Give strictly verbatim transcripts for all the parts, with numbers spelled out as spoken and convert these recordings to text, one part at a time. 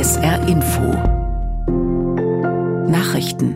S R Info Nachrichten.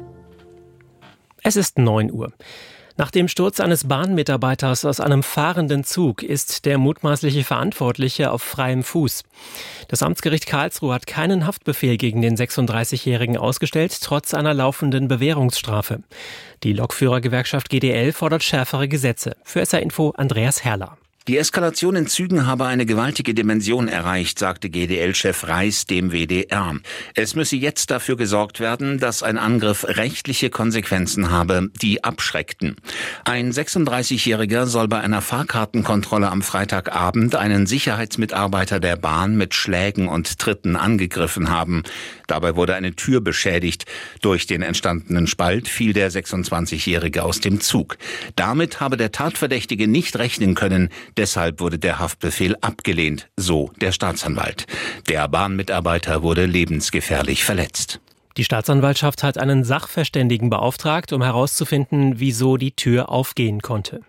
Es ist neun Uhr. Nach dem Sturz eines Bahnmitarbeiters aus einem fahrenden Zug ist der mutmaßliche Verantwortliche auf freiem Fuß. Das Amtsgericht Karlsruhe hat keinen Haftbefehl gegen den sechsunddreißigjährigen ausgestellt, trotz einer laufenden Bewährungsstrafe. Die Lokführergewerkschaft G D L fordert schärfere Gesetze. Für S R Info Andreas Herrler. Die Eskalation in Zügen habe eine gewaltige Dimension erreicht, sagte G D L-Chef Reis dem W D R. Es müsse jetzt dafür gesorgt werden, dass ein Angriff rechtliche Konsequenzen habe, die abschreckten. Ein sechsunddreißigjähriger soll bei einer Fahrkartenkontrolle am Freitagabend einen Sicherheitsmitarbeiter der Bahn mit Schlägen und Tritten angegriffen haben. Dabei wurde eine Tür beschädigt. Durch den entstandenen Spalt fiel der sechsundzwanzigjährige aus dem Zug. Damit habe der Tatverdächtige nicht rechnen können. Deshalb wurde der Haftbefehl abgelehnt, so der Staatsanwalt. Der Bahnmitarbeiter wurde lebensgefährlich verletzt. Die Staatsanwaltschaft hat einen Sachverständigen beauftragt, um herauszufinden, wieso die Tür aufgehen konnte.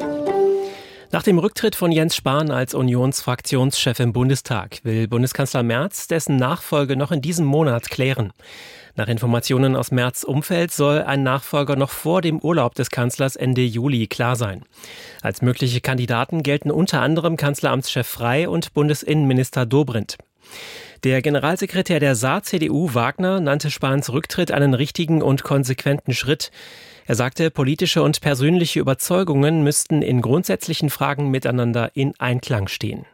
Nach dem Rücktritt von Jens Spahn als Unionsfraktionschef im Bundestag will Bundeskanzler Merz dessen Nachfolge noch in diesem Monat klären. Nach Informationen aus Merz' Umfeld soll ein Nachfolger noch vor dem Urlaub des Kanzlers Ende Juli klar sein. Als mögliche Kandidaten gelten unter anderem Kanzleramtschef Frey und Bundesinnenminister Dobrindt. Der Generalsekretär der Saar C D U, Wagner, nannte Spahns Rücktritt einen richtigen und konsequenten Schritt. Er sagte, politische und persönliche Überzeugungen müssten in grundsätzlichen Fragen miteinander in Einklang stehen.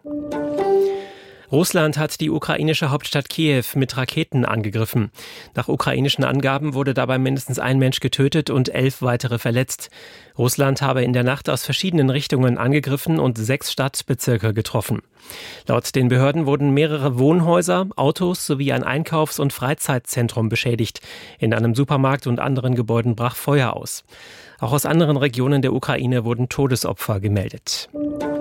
Russland hat die ukrainische Hauptstadt Kiew mit Raketen angegriffen. Nach ukrainischen Angaben wurde dabei mindestens ein Mensch getötet und elf weitere verletzt. Russland habe in der Nacht aus verschiedenen Richtungen angegriffen und sechs Stadtbezirke getroffen. Laut den Behörden wurden mehrere Wohnhäuser, Autos sowie ein Einkaufs- und Freizeitzentrum beschädigt. In einem Supermarkt und anderen Gebäuden brach Feuer aus. Auch aus anderen Regionen der Ukraine wurden Todesopfer gemeldet.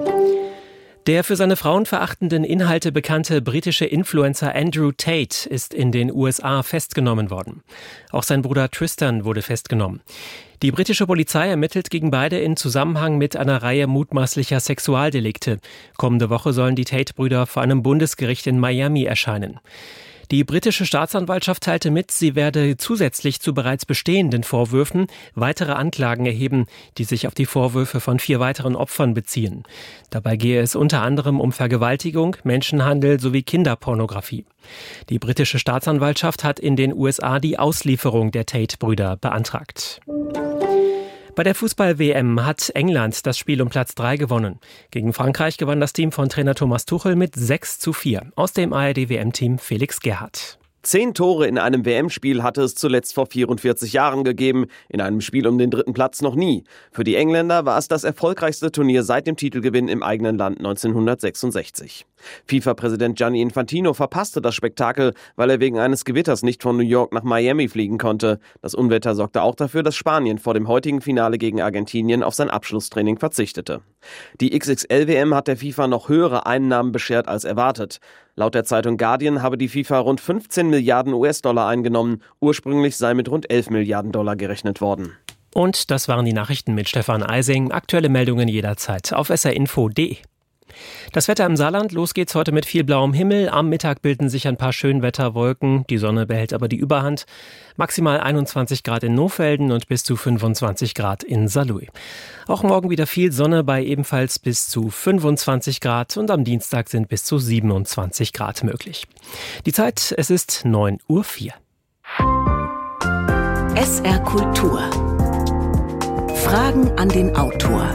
Der für seine frauenverachtenden Inhalte bekannte britische Influencer Andrew Tate ist in den U S A festgenommen worden. Auch sein Bruder Tristan wurde festgenommen. Die britische Polizei ermittelt gegen beide in Zusammenhang mit einer Reihe mutmaßlicher Sexualdelikte. Kommende Woche sollen die Tate-Brüder vor einem Bundesgericht in Miami erscheinen. Die britische Staatsanwaltschaft teilte mit, sie werde zusätzlich zu bereits bestehenden Vorwürfen weitere Anklagen erheben, die sich auf die Vorwürfe von vier weiteren Opfern beziehen. Dabei gehe es unter anderem um Vergewaltigung, Menschenhandel sowie Kinderpornografie. Die britische Staatsanwaltschaft hat in den U S A die Auslieferung der Tate-Brüder beantragt. Bei der Fußball-W M hat England das Spiel um Platz drei gewonnen. Gegen Frankreich gewann das Team von Trainer Thomas Tuchel mit sechs zu vier. Aus dem A R D-W M-Team Felix Gerhardt. Zehn Tore in einem W M-Spiel hatte es zuletzt vor vierundvierzig Jahren gegeben, in einem Spiel um den dritten Platz noch nie. Für die Engländer war es das erfolgreichste Turnier seit dem Titelgewinn im eigenen Land neunzehnhundertsechsundsechzig. FIFA-Präsident Gianni Infantino verpasste das Spektakel, weil er wegen eines Gewitters nicht von New York nach Miami fliegen konnte. Das Unwetter sorgte auch dafür, dass Spanien vor dem heutigen Finale gegen Argentinien auf sein Abschlusstraining verzichtete. Die X X L-W M hat der FIFA noch höhere Einnahmen beschert als erwartet. Laut der Zeitung Guardian habe die FIFA rund fünfzehn Milliarden U S-Dollar eingenommen. Ursprünglich sei mit rund elf Milliarden Dollar gerechnet worden. Und das waren die Nachrichten mit Stefan Eising. Aktuelle Meldungen jederzeit auf s r info punkt d e. Das Wetter im Saarland, los geht's heute mit viel blauem Himmel. Am Mittag bilden sich ein paar Schönwetterwolken. Die Sonne behält aber die Überhand. Maximal einundzwanzig Grad in Nohfelden und bis zu fünfundzwanzig Grad in Saarlouis. Auch morgen wieder viel Sonne bei ebenfalls bis zu fünfundzwanzig Grad und am Dienstag sind bis zu siebenundzwanzig Grad möglich. Die Zeit, es ist neun Uhr vier. S R Kultur. Fragen an den Autor.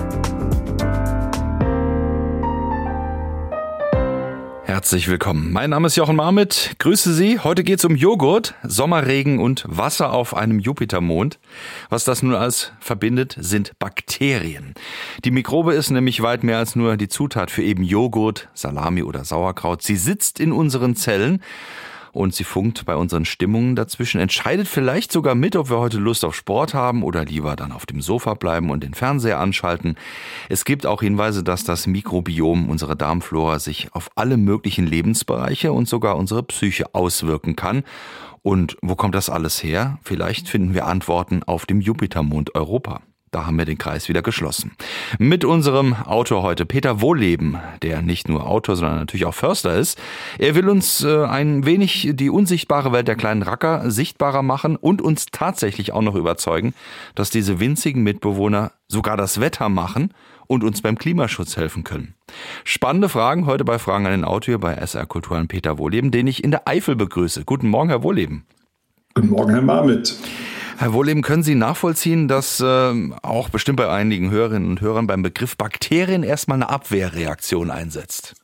Herzlich willkommen. Mein Name ist Jochen Marmit. Grüße Sie. Heute geht es um Joghurt, Sommerregen und Wasser auf einem Jupitermond. Was das nun alles verbindet, sind Bakterien. Die Mikrobe ist nämlich weit mehr als nur die Zutat für eben Joghurt, Salami oder Sauerkraut. Sie sitzt in unseren Zellen und sie funkt bei unseren Stimmungen dazwischen, entscheidet vielleicht sogar mit, ob wir heute Lust auf Sport haben oder lieber dann auf dem Sofa bleiben und den Fernseher anschalten. Es gibt auch Hinweise, dass das Mikrobiom, unsere Darmflora, sich auf alle möglichen Lebensbereiche und sogar unsere Psyche auswirken kann. Und wo kommt das alles her? Vielleicht finden wir Antworten auf dem Jupitermond Europa. Da haben wir den Kreis wieder geschlossen. Mit unserem Autor heute, Peter Wohlleben, der nicht nur Autor, sondern natürlich auch Förster ist. Er will uns äh, ein wenig die unsichtbare Welt der kleinen Racker sichtbarer machen und uns tatsächlich auch noch überzeugen, dass diese winzigen Mitbewohner sogar das Wetter machen und uns beim Klimaschutz helfen können. Spannende Fragen heute bei Fragen an den Autor bei S R Kultur an Peter Wohlleben, den ich in der Eifel begrüße. Guten Morgen, Herr Wohlleben. Guten Morgen, Herr Marmit. Herr Wohlleben, können Sie nachvollziehen, dass äh, auch bestimmt bei einigen Hörerinnen und Hörern beim Begriff Bakterien erstmal eine Abwehrreaktion einsetzt?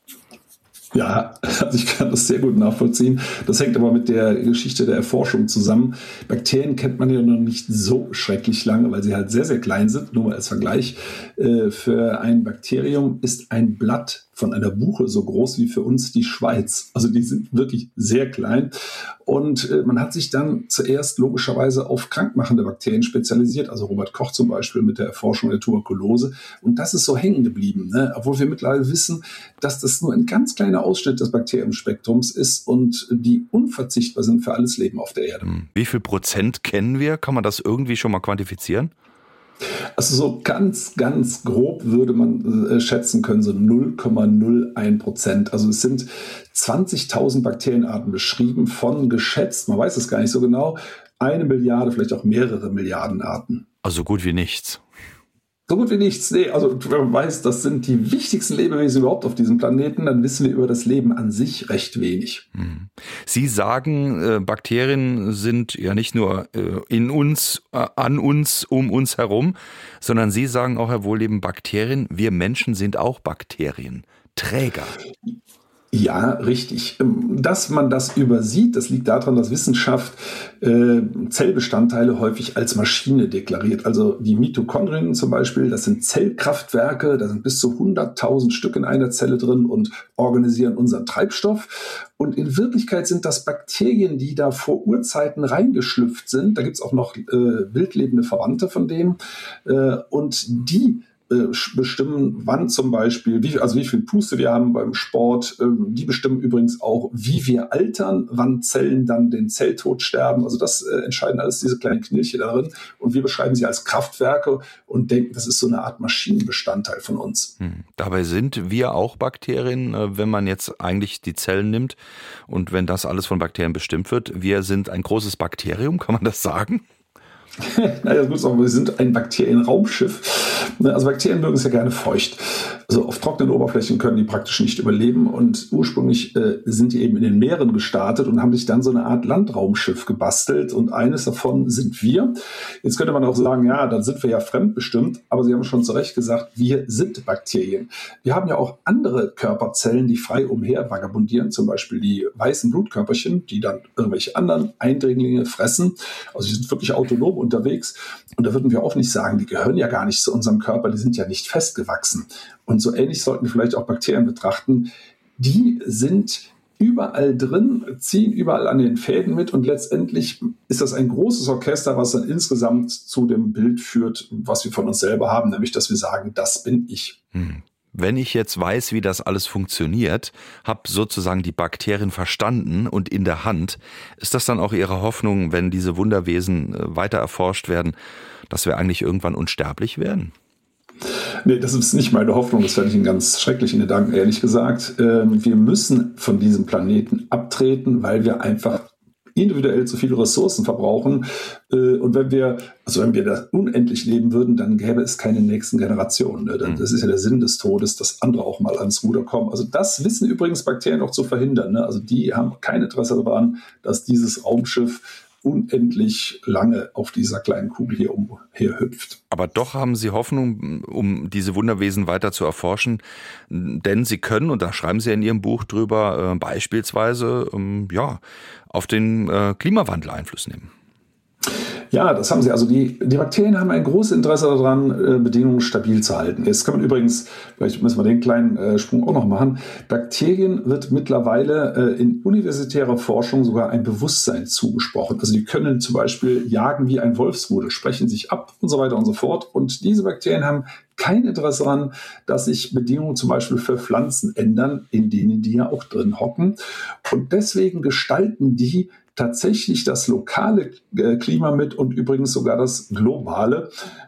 Ja, also ich kann das sehr gut nachvollziehen. Das hängt aber mit der Geschichte der Erforschung zusammen. Bakterien kennt man ja noch nicht so schrecklich lange, weil sie halt sehr, sehr klein sind. Nur mal als Vergleich. Für ein Bakterium ist ein Blatt von einer Buche so groß wie für uns die Schweiz. Also die sind wirklich sehr klein. Und äh, man hat sich dann zuerst logischerweise auf krankmachende Bakterien spezialisiert. Also Robert Koch zum Beispiel mit der Erforschung der Tuberkulose. Und das ist so hängen geblieben, ne? Obwohl wir mittlerweile wissen, dass das nur ein ganz kleiner Ausschnitt des Bakterienspektrums ist und die unverzichtbar sind für alles Leben auf der Erde. Wie viel Prozent kennen wir? Kann man das irgendwie schon mal quantifizieren? Also so ganz, ganz grob würde man äh, schätzen können, so null Komma null eins Prozent. Also es sind zwanzigtausend Bakterienarten beschrieben von geschätzt, man weiß es gar nicht so genau, eine Milliarde, vielleicht auch mehrere Milliarden Arten. Also gut wie nichts. So gut wie nichts. Nee, also wenn man weiß, das sind die wichtigsten Lebewesen überhaupt auf diesem Planeten, dann wissen wir über das Leben an sich recht wenig. Sie sagen, äh, Bakterien sind ja nicht nur äh, in uns, äh, an uns, um uns herum, sondern Sie sagen auch, Herr Wohlleben, Bakterien, wir Menschen sind auch Bakterien, Träger. Ja, richtig. Dass man das übersieht, das liegt daran, dass Wissenschaft äh, Zellbestandteile häufig als Maschine deklariert. Also die Mitochondrien zum Beispiel, das sind Zellkraftwerke, da sind bis zu hunderttausend Stück in einer Zelle drin und organisieren unseren Treibstoff. Und in Wirklichkeit sind das Bakterien, die da vor Urzeiten reingeschlüpft sind. Da gibt's auch noch äh, wildlebende Verwandte von denen. Äh, und die bestimmen, wann zum Beispiel, wie, also wie viel Puste wir haben beim Sport. Die bestimmen übrigens auch, wie wir altern, wann Zellen dann den Zelltod sterben. Also das äh, entscheiden alles diese kleinen Knilche darin. Und wir beschreiben sie als Kraftwerke und denken, das ist so eine Art Maschinenbestandteil von uns. Hm. Dabei sind wir auch Bakterien, wenn man jetzt eigentlich die Zellen nimmt und wenn das alles von Bakterien bestimmt wird. Wir sind ein großes Bakterium, kann man das sagen? Naja, gut, aber wir sind ein Bakterienraumschiff. Also Bakterien mögen es ja gerne feucht. Also auf trockenen Oberflächen können die praktisch nicht überleben und ursprünglich äh, sind die eben in den Meeren gestartet und haben sich dann so eine Art Landraumschiff gebastelt und eines davon sind wir. Jetzt könnte man auch sagen, ja, dann sind wir ja fremdbestimmt, aber Sie haben schon zu Recht gesagt, wir sind Bakterien. Wir haben ja auch andere Körperzellen, die frei umher vagabundieren, zum Beispiel die weißen Blutkörperchen, die dann irgendwelche anderen Eindringlinge fressen. Also die sind wirklich autonom unterwegs und da würden wir auch nicht sagen, die gehören ja gar nicht zu unserem Körper, die sind ja nicht festgewachsen. Und so ähnlich sollten wir vielleicht auch Bakterien betrachten. Die sind überall drin, ziehen überall an den Fäden mit und letztendlich ist das ein großes Orchester, was dann insgesamt zu dem Bild führt, was wir von uns selber haben, nämlich dass wir sagen, das bin ich. Hm. Wenn ich jetzt weiß, wie das alles funktioniert, habe sozusagen die Bakterien verstanden und in der Hand, ist das dann auch Ihre Hoffnung, wenn diese Wunderwesen weiter erforscht werden, dass wir eigentlich irgendwann unsterblich werden? Nee, das ist nicht meine Hoffnung. Das fände ich einen ganz schrecklichen Gedanken, ehrlich gesagt. Wir müssen von diesem Planeten abtreten, weil wir einfach individuell zu viele Ressourcen verbrauchen. Und wenn wir, also wenn wir da unendlich leben würden, dann gäbe es keine nächsten Generationen. Das ist ja der Sinn des Todes, dass andere auch mal ans Ruder kommen. Also das wissen übrigens Bakterien auch zu verhindern. Also die haben kein Interesse daran, dass dieses Raumschiff unendlich lange auf dieser kleinen Kugel hier umher hüpft. Aber doch haben Sie Hoffnung, um diese Wunderwesen weiter zu erforschen, denn Sie können, und da schreiben Sie in Ihrem Buch drüber, äh, beispielsweise ähm, ja, auf den äh, Klimawandel Einfluss nehmen. Ja, das haben sie. Also die, die Bakterien haben ein großes Interesse daran, äh, Bedingungen stabil zu halten. Jetzt kann man übrigens, vielleicht müssen wir den kleinen äh, Sprung auch noch machen, Bakterien wird mittlerweile äh, in universitärer Forschung sogar ein Bewusstsein zugesprochen. Also die können zum Beispiel jagen wie ein Wolfsrudel, sprechen sich ab und so weiter und so fort. Und diese Bakterien haben kein Interesse daran, dass sich Bedingungen zum Beispiel für Pflanzen ändern, in denen die ja auch drin hocken. Und deswegen gestalten die tatsächlich das lokale Klima mit und übrigens sogar das globale.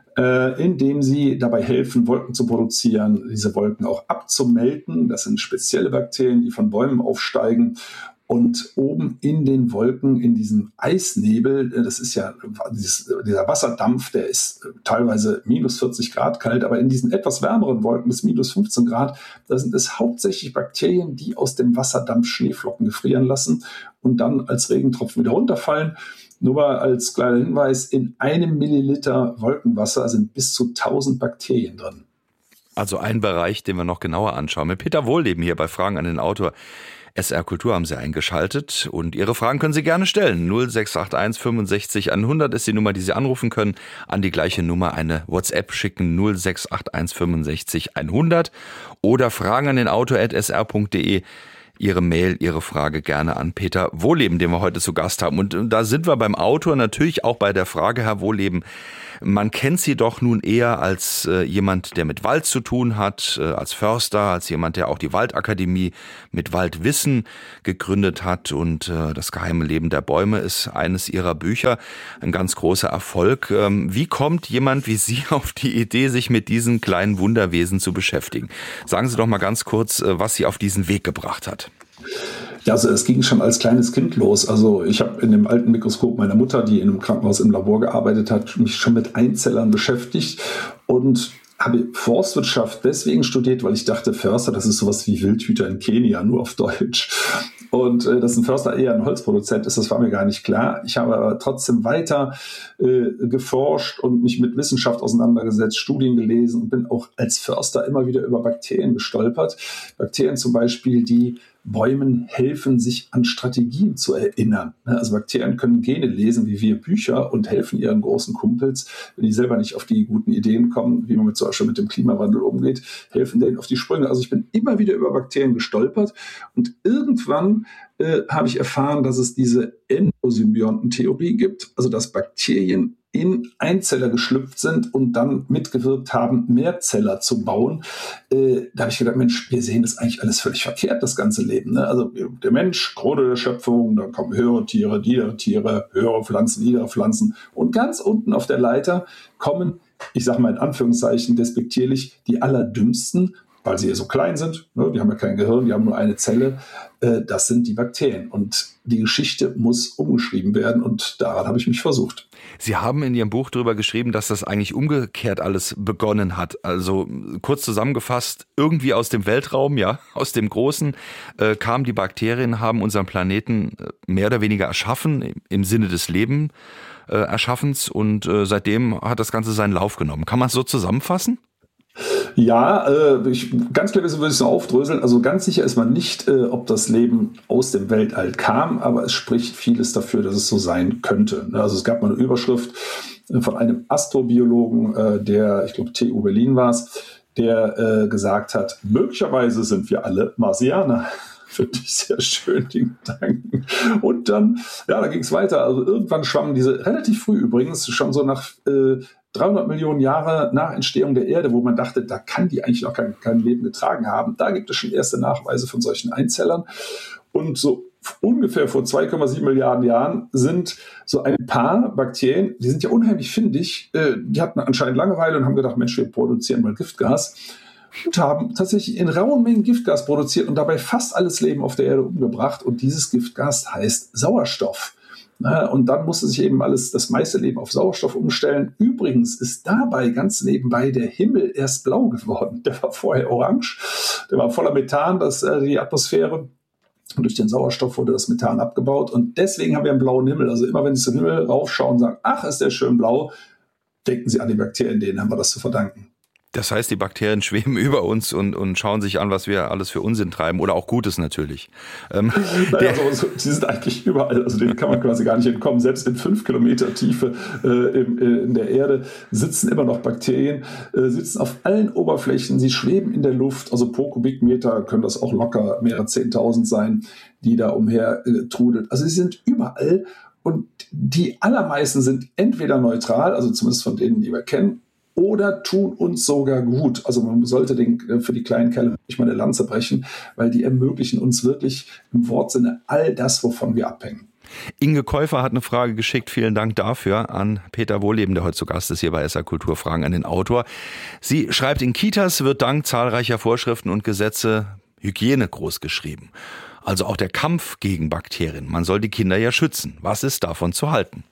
äh, indem sie dabei helfen, Wolken zu produzieren, diese Wolken auch abzumelden. Das sind spezielle Bakterien, die von Bäumen aufsteigen. Und oben in den Wolken, in diesem Eisnebel, das ist ja dieses, dieser Wasserdampf, der ist teilweise minus vierzig Grad kalt, aber in diesen etwas wärmeren Wolken bis minus fünfzehn Grad, da sind es hauptsächlich Bakterien, die aus dem Wasserdampf Schneeflocken gefrieren lassen und dann als Regentropfen wieder runterfallen. Nur mal als kleiner Hinweis, in einem Milliliter Wolkenwasser sind bis zu tausend Bakterien drin. Also ein Bereich, den wir noch genauer anschauen. Mit Peter Wohlleben hier bei Fragen an den Autor. S R Kultur haben Sie eingeschaltet und Ihre Fragen können Sie gerne stellen. null sechs acht eins fünfundsechzig hundert ist die Nummer, die Sie anrufen können. An die gleiche Nummer eine WhatsApp schicken, null sechs acht eins fünfundsechzig hundert oder Fragen an den Autor at s r punkt d e. Ihre Mail, Ihre Frage gerne an Peter Wohlleben, den wir heute zu Gast haben. Und da sind wir beim Autor natürlich auch bei der Frage, Herr Wohlleben, man kennt Sie doch nun eher als äh, jemand, der mit Wald zu tun hat, äh, als Förster, als jemand, der auch die Waldakademie mit Waldwissen gegründet hat. Und äh, das geheime Leben der Bäume ist eines Ihrer Bücher, ein ganz großer Erfolg. Ähm, wie kommt jemand wie Sie auf die Idee, sich mit diesen kleinen Wunderwesen zu beschäftigen? Sagen Sie doch mal ganz kurz, äh, was Sie auf diesen Weg gebracht hat. Ja, also es ging schon als kleines Kind los. Also ich habe in dem alten Mikroskop meiner Mutter, die in einem Krankenhaus im Labor gearbeitet hat, mich schon mit Einzellern beschäftigt und habe Forstwirtschaft deswegen studiert, weil ich dachte, Förster, das ist sowas wie Wildhüter in Kenia, nur auf Deutsch. Und äh, dass ein Förster eher ein Holzproduzent ist, das war mir gar nicht klar. Ich habe aber trotzdem weiter äh, geforscht und mich mit Wissenschaft auseinandergesetzt, Studien gelesen und bin auch als Förster immer wieder über Bakterien gestolpert. Bakterien zum Beispiel, die Bäumen helfen, sich an Strategien zu erinnern. Also Bakterien können Gene lesen, wie wir Bücher, und helfen ihren großen Kumpels, wenn die selber nicht auf die guten Ideen kommen, wie man mit, zum Beispiel mit dem Klimawandel umgeht, helfen denen auf die Sprünge. Also ich bin immer wieder über Bakterien gestolpert und irgendwann äh, habe ich erfahren, dass es diese Endosymbionten-Theorie gibt, also dass Bakterien in Einzeller geschlüpft sind und dann mitgewirkt haben, Mehrzeller zu bauen. Äh, da habe ich gedacht, Mensch, wir sehen das eigentlich alles völlig verkehrt, das ganze Leben. Ne? Also der Mensch, Krone der Schöpfung, dann kommen höhere Tiere, niedere Tiere, höhere Pflanzen, niedere Pflanzen. Und ganz unten auf der Leiter kommen, ich sage mal in Anführungszeichen despektierlich, die Allerdümmsten, weil sie ja so klein sind, ne? Die haben ja kein Gehirn, die haben nur eine Zelle, äh, das sind die Bakterien. Und die Geschichte muss umgeschrieben werden und daran habe ich mich versucht. Sie haben in Ihrem Buch darüber geschrieben, dass das eigentlich umgekehrt alles begonnen hat. Also kurz zusammengefasst, irgendwie aus dem Weltraum, ja, aus dem Großen, äh, kamen die Bakterien, haben unseren Planeten mehr oder weniger erschaffen, im Sinne des Leben äh, Erschaffens, und äh, seitdem hat das Ganze seinen Lauf genommen. Kann man es so zusammenfassen? Ja, äh, ich, ganz clever würde ich es so aufdröseln. Also ganz sicher ist man nicht, äh, ob das Leben aus dem Weltall kam, aber es spricht vieles dafür, dass es so sein könnte. Also es gab mal eine Überschrift äh, von einem Astrobiologen, äh, der, ich glaube, T U Berlin war es, der äh, gesagt hat, möglicherweise sind wir alle Marsianer. Finde ich sehr schön, den Gedanken. Und dann, ja, da ging es weiter. Also irgendwann schwammen diese, relativ früh übrigens, schon so nach äh, dreihundert Millionen Jahre nach Entstehung der Erde, wo man dachte, da kann die eigentlich noch kein, kein Leben getragen haben. Da gibt es schon erste Nachweise von solchen Einzellern. Und so ungefähr vor zwei Komma sieben Milliarden Jahren sind so ein paar Bakterien, die sind ja unheimlich findig, äh, die hatten anscheinend Langeweile und haben gedacht, Mensch, wir produzieren mal Giftgas. Und haben tatsächlich in rauen Mengen Giftgas produziert und dabei fast alles Leben auf der Erde umgebracht. Und dieses Giftgas heißt Sauerstoff. Und dann musste sich eben alles, das meiste Leben auf Sauerstoff umstellen. Übrigens ist dabei ganz nebenbei der Himmel erst blau geworden. Der war vorher orange. Der war voller Methan, das äh, die Atmosphäre. Und durch den Sauerstoff wurde das Methan abgebaut. Und deswegen haben wir einen blauen Himmel. Also immer wenn Sie zum Himmel raufschauen und sagen, ach, ist der schön blau, denken Sie an die Bakterien, denen haben wir das zu verdanken. Das heißt, die Bakterien schweben über uns und, und schauen sich an, was wir alles für Unsinn treiben, oder auch Gutes natürlich. Ähm, naja, also, die sind eigentlich überall, also denen kann man quasi gar nicht entkommen. Selbst in fünf Kilometer Tiefe äh, in, in der Erde sitzen immer noch Bakterien, äh, sitzen auf allen Oberflächen, sie schweben in der Luft, also pro Kubikmeter können das auch locker mehrere Zehntausend sein, die da umher äh, trudeln. Also sie sind überall und die allermeisten sind entweder neutral, also zumindest von denen, die wir kennen, oder tun uns sogar gut. Also man sollte den, für die kleinen Kerle nicht mal eine Lanze brechen, weil die ermöglichen uns wirklich im Wortsinne all das, wovon wir abhängen. Inge Käufer hat eine Frage geschickt. Vielen Dank dafür an Peter Wohleben, der heute zu Gast ist hier bei S R Kultur. Fragen an den Autor. Sie schreibt, in Kitas wird dank zahlreicher Vorschriften und Gesetze Hygiene großgeschrieben. Also auch der Kampf gegen Bakterien. Man soll die Kinder ja schützen. Was ist davon zu halten?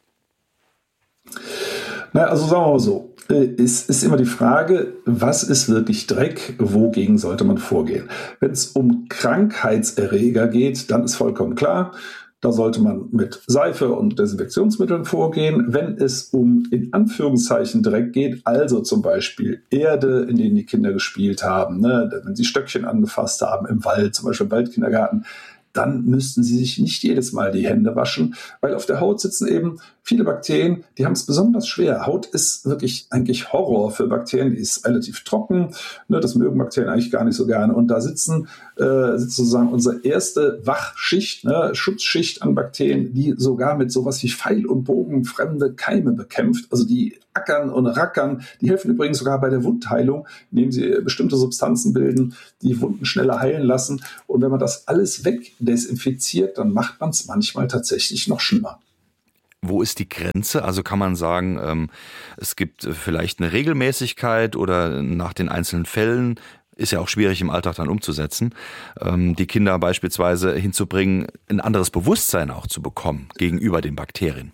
Na, also sagen wir mal so. Es ist immer die Frage, was ist wirklich Dreck, wogegen sollte man vorgehen? Wenn es um Krankheitserreger geht, dann ist vollkommen klar, da sollte man mit Seife und Desinfektionsmitteln vorgehen. Wenn es um in Anführungszeichen Dreck geht, also zum Beispiel Erde, in denen die Kinder gespielt haben, ne, wenn sie Stöckchen angefasst haben im Wald, zum Beispiel im Waldkindergarten, dann müssten sie sich nicht jedes Mal die Hände waschen, weil auf der Haut sitzen eben viele Bakterien, die haben es besonders schwer. Haut ist wirklich eigentlich Horror für Bakterien, die ist relativ trocken, ne, das mögen Bakterien eigentlich gar nicht so gerne. Und da sitzen äh, sozusagen unsere erste Wachschicht, ne, Schutzschicht an Bakterien, die sogar mit sowas wie Pfeil und Bogen fremde Keime bekämpft. Also die ackern und rackern, die helfen übrigens sogar bei der Wundheilung, indem sie bestimmte Substanzen bilden, die Wunden schneller heilen lassen. Und wenn man das alles wegdesinfiziert, dann macht man es manchmal tatsächlich noch schlimmer. Wo ist die Grenze? Also kann man sagen, ähm, es gibt vielleicht eine Regelmäßigkeit oder nach den einzelnen Fällen, ist ja auch schwierig im Alltag dann umzusetzen, ähm, die Kinder beispielsweise hinzubringen, ein anderes Bewusstsein auch zu bekommen gegenüber den Bakterien.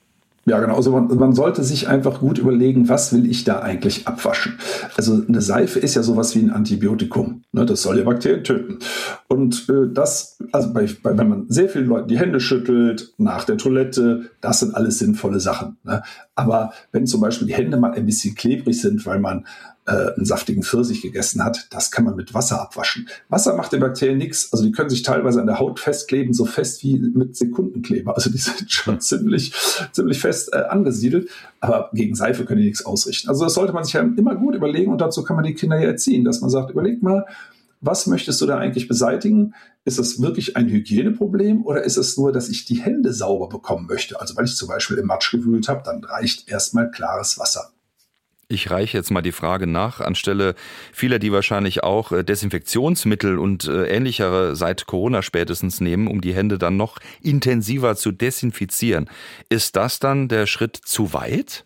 Ja, genau. Also man, man sollte sich einfach gut überlegen, was will ich da eigentlich abwaschen? Also eine Seife ist ja sowas wie ein Antibiotikum. Ne? Das soll ja Bakterien töten. Und äh, das, also bei, bei, wenn man sehr vielen Leuten die Hände schüttelt, nach der Toilette, das sind alles sinnvolle Sachen. Ne? Aber wenn zum Beispiel die Hände mal ein bisschen klebrig sind, weil man äh, einen saftigen Pfirsich gegessen hat, das kann man mit Wasser abwaschen. Wasser macht den Bakterien nichts. Also die können sich teilweise an der Haut festkleben, so fest wie mit Sekundenkleber. Also die sind schon ziemlich, ziemlich fest äh, angesiedelt. Aber gegen Seife können die nichts ausrichten. Also das sollte man sich ja immer gut überlegen und dazu kann man die Kinder ja erziehen, dass man sagt, überleg mal, was möchtest du da eigentlich beseitigen? Ist es wirklich ein Hygieneproblem oder ist es nur, dass ich die Hände sauber bekommen möchte? Also weil ich zum Beispiel im Matsch gewühlt habe, dann reicht erstmal klares Wasser. Ich reiche jetzt mal die Frage nach, anstelle vieler, die wahrscheinlich auch Desinfektionsmittel und ähnlichere seit Corona spätestens nehmen, um die Hände dann noch intensiver zu desinfizieren. Ist das dann der Schritt zu weit?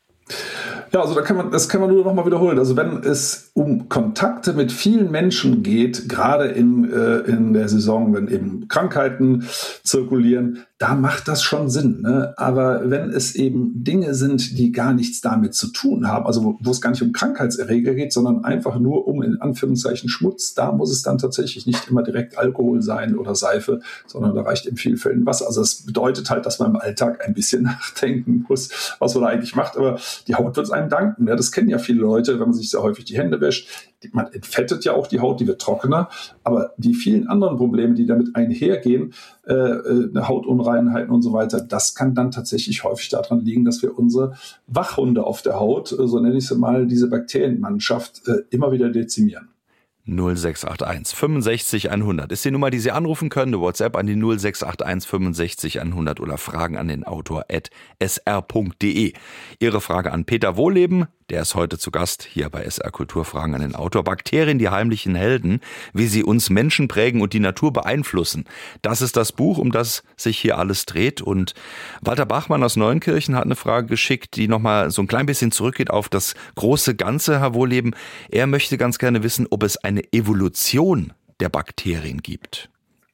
Ja, also da kann man, das kann man nur noch mal wiederholen. Also wenn es um Kontakte mit vielen Menschen geht, gerade in, äh, in der Saison, wenn eben Krankheiten zirkulieren, da macht das schon Sinn. Ne? Aber wenn es eben Dinge sind, die gar nichts damit zu tun haben, also wo, wo es gar nicht um Krankheitserreger geht, sondern einfach nur um in Anführungszeichen Schmutz, da muss es dann tatsächlich nicht immer direkt Alkohol sein oder Seife, sondern da reicht in vielen Fällen Wasser. Also das bedeutet halt, dass man im Alltag ein bisschen nachdenken muss, was man da eigentlich macht. Aber die Haut wird es einem danken. Ja, das kennen ja viele Leute, wenn man sich sehr häufig die Hände wäscht. Man entfettet ja auch die Haut, die wird trockener. Aber die vielen anderen Probleme, die damit einhergehen, äh, äh, Hautunreinheiten und so weiter, das kann dann tatsächlich häufig daran liegen, dass wir unsere Wachhunde auf der Haut, äh, so nenne ich sie mal, diese Bakterienmannschaft, äh, immer wieder dezimieren. null sechs acht eins fünfundsechzig hundert ist die Nummer, die Sie anrufen können. Eine WhatsApp an die null sechs acht eins fünfundsechzig hundert oder Fragen an den Autor at s r punkt d e. Ihre Frage an Peter Wohleben, der ist heute zu Gast hier bei S R Kultur. Fragen an den Autor. Bakterien, die heimlichen Helden, wie sie uns Menschen prägen und die Natur beeinflussen. Das ist das Buch, um das sich hier alles dreht. Und Walter Bachmann aus Neunkirchen hat eine Frage geschickt, die nochmal so ein klein bisschen zurückgeht auf das große Ganze, Herr Wohleben. Er möchte ganz gerne wissen, ob es eine Evolution der Bakterien gibt.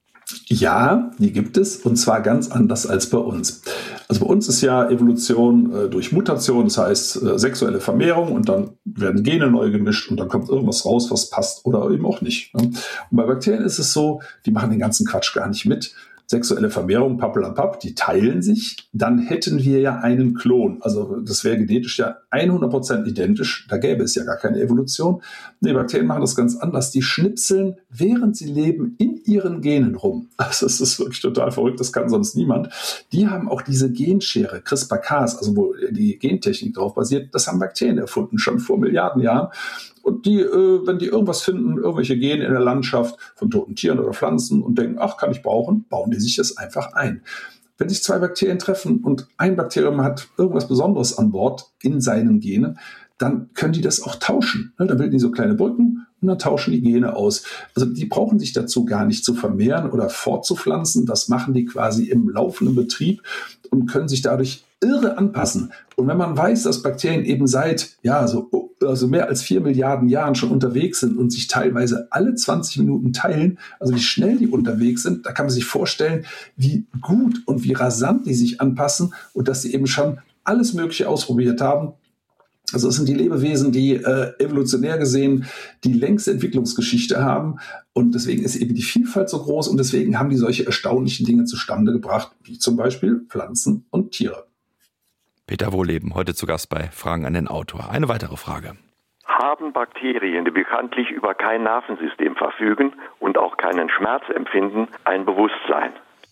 Ja, die gibt es und zwar ganz anders als bei uns. Also bei uns ist ja Evolution äh, durch Mutation, das heißt äh, sexuelle Vermehrung und dann werden Gene neu gemischt und dann kommt irgendwas raus, was passt oder eben auch nicht. Ne? Und bei Bakterien ist es so, die machen den ganzen Quatsch gar nicht mit. Sexuelle Vermehrung, pappelapapp, die teilen sich, dann hätten wir ja einen Klon. Also das wäre genetisch ja hundert Prozent identisch, da gäbe es ja gar keine Evolution. Nee, Bakterien machen das ganz anders. Die schnipseln, während sie leben, in ihren Genen rum. Also das ist wirklich total verrückt, das kann sonst niemand. Die haben auch diese Genschere, CRISPR-Cas, also wo die Gentechnik drauf basiert, das haben Bakterien erfunden, schon vor Milliarden Jahren. Und die, äh, wenn die irgendwas finden, irgendwelche Gene in der Landschaft von toten Tieren oder Pflanzen und denken, ach, kann ich brauchen, bauen die sich das einfach ein. Wenn sich zwei Bakterien treffen und ein Bakterium hat irgendwas Besonderes an Bord in seinen Genen, dann können die das auch tauschen. Dann bilden die so kleine Brücken und und dann tauschen die Gene aus. Also die brauchen sich dazu gar nicht zu vermehren oder fortzupflanzen. Das machen die quasi im laufenden Betrieb und können sich dadurch irre anpassen. Und wenn man weiß, dass Bakterien eben seit ja so also mehr als vier Milliarden Jahren schon unterwegs sind und sich teilweise alle zwanzig Minuten teilen, also wie schnell die unterwegs sind, da kann man sich vorstellen, wie gut und wie rasant die sich anpassen und dass sie eben schon alles Mögliche ausprobiert haben. Also es sind die Lebewesen, die äh, evolutionär gesehen die längste Entwicklungsgeschichte haben und deswegen ist eben die Vielfalt so groß und deswegen haben die solche erstaunlichen Dinge zustande gebracht, wie zum Beispiel Pflanzen und Tiere. Peter Wohleben, heute zu Gast bei Fragen an den Autor. Eine weitere Frage. Haben Bakterien, die bekanntlich über kein Nervensystem verfügen und auch keinen Schmerz empfinden, ein Bewusstsein?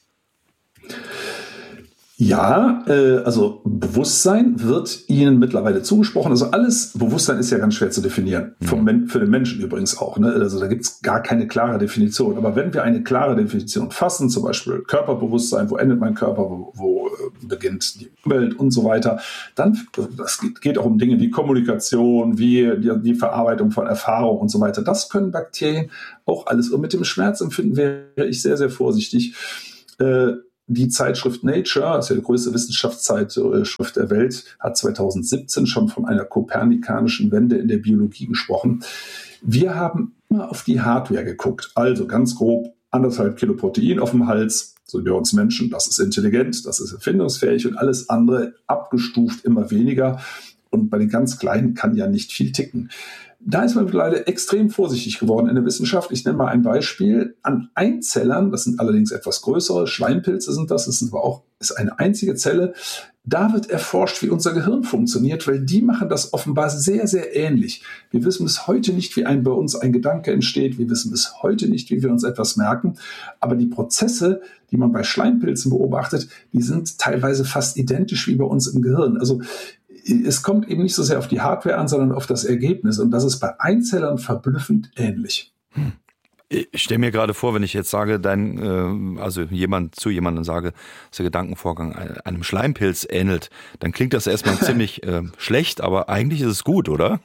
Ja, äh, also Bewusstsein wird ihnen mittlerweile zugesprochen. Also alles, Bewusstsein ist ja ganz schwer zu definieren, vom Men- für den Menschen übrigens auch. Ne? Also da gibt es gar keine klare Definition. Aber wenn wir eine klare Definition fassen, zum Beispiel Körperbewusstsein, wo endet mein Körper, wo, wo äh, beginnt die Umwelt und so weiter, dann das geht, geht auch um Dinge wie Kommunikation, wie die, die Verarbeitung von Erfahrung und so weiter. Das können Bakterien auch alles. Und mit dem Schmerzempfinden wäre ich sehr, sehr vorsichtig. Äh, Die Zeitschrift Nature, das ist ja die größte Wissenschaftszeitschrift der Welt, hat zweitausendsiebzehn schon von einer kopernikanischen Wende in der Biologie gesprochen. Wir haben immer auf die Hardware geguckt. Also ganz grob anderthalb Kilo Protein auf dem Hals, so wie bei uns Menschen. Das ist intelligent, das ist erfindungsfähig und alles andere abgestuft immer weniger. Und bei den ganz Kleinen kann ja nicht viel ticken. Da ist man leider extrem vorsichtig geworden in der Wissenschaft. Ich nenne mal ein Beispiel. An Einzellern, das sind allerdings etwas größere, Schleimpilze sind das, das sind aber auch, ist eine einzige Zelle. Da wird erforscht, wie unser Gehirn funktioniert, weil die machen das offenbar sehr, sehr ähnlich. Wir wissen bis heute nicht, wie ein, bei uns ein Gedanke entsteht. Wir wissen bis heute nicht, wie wir uns etwas merken. Aber die Prozesse, die man bei Schleimpilzen beobachtet, die sind teilweise fast identisch wie bei uns im Gehirn. Also es kommt eben nicht so sehr auf die Hardware an, sondern auf das Ergebnis. Und das ist bei Einzellern verblüffend ähnlich. Hm. Ich stelle mir gerade vor, wenn ich jetzt sage, dein, äh, also jemand zu jemandem sage, dass der Gedankenvorgang einem Schleimpilz ähnelt, dann klingt das erstmal ziemlich äh, schlecht, aber eigentlich ist es gut, oder?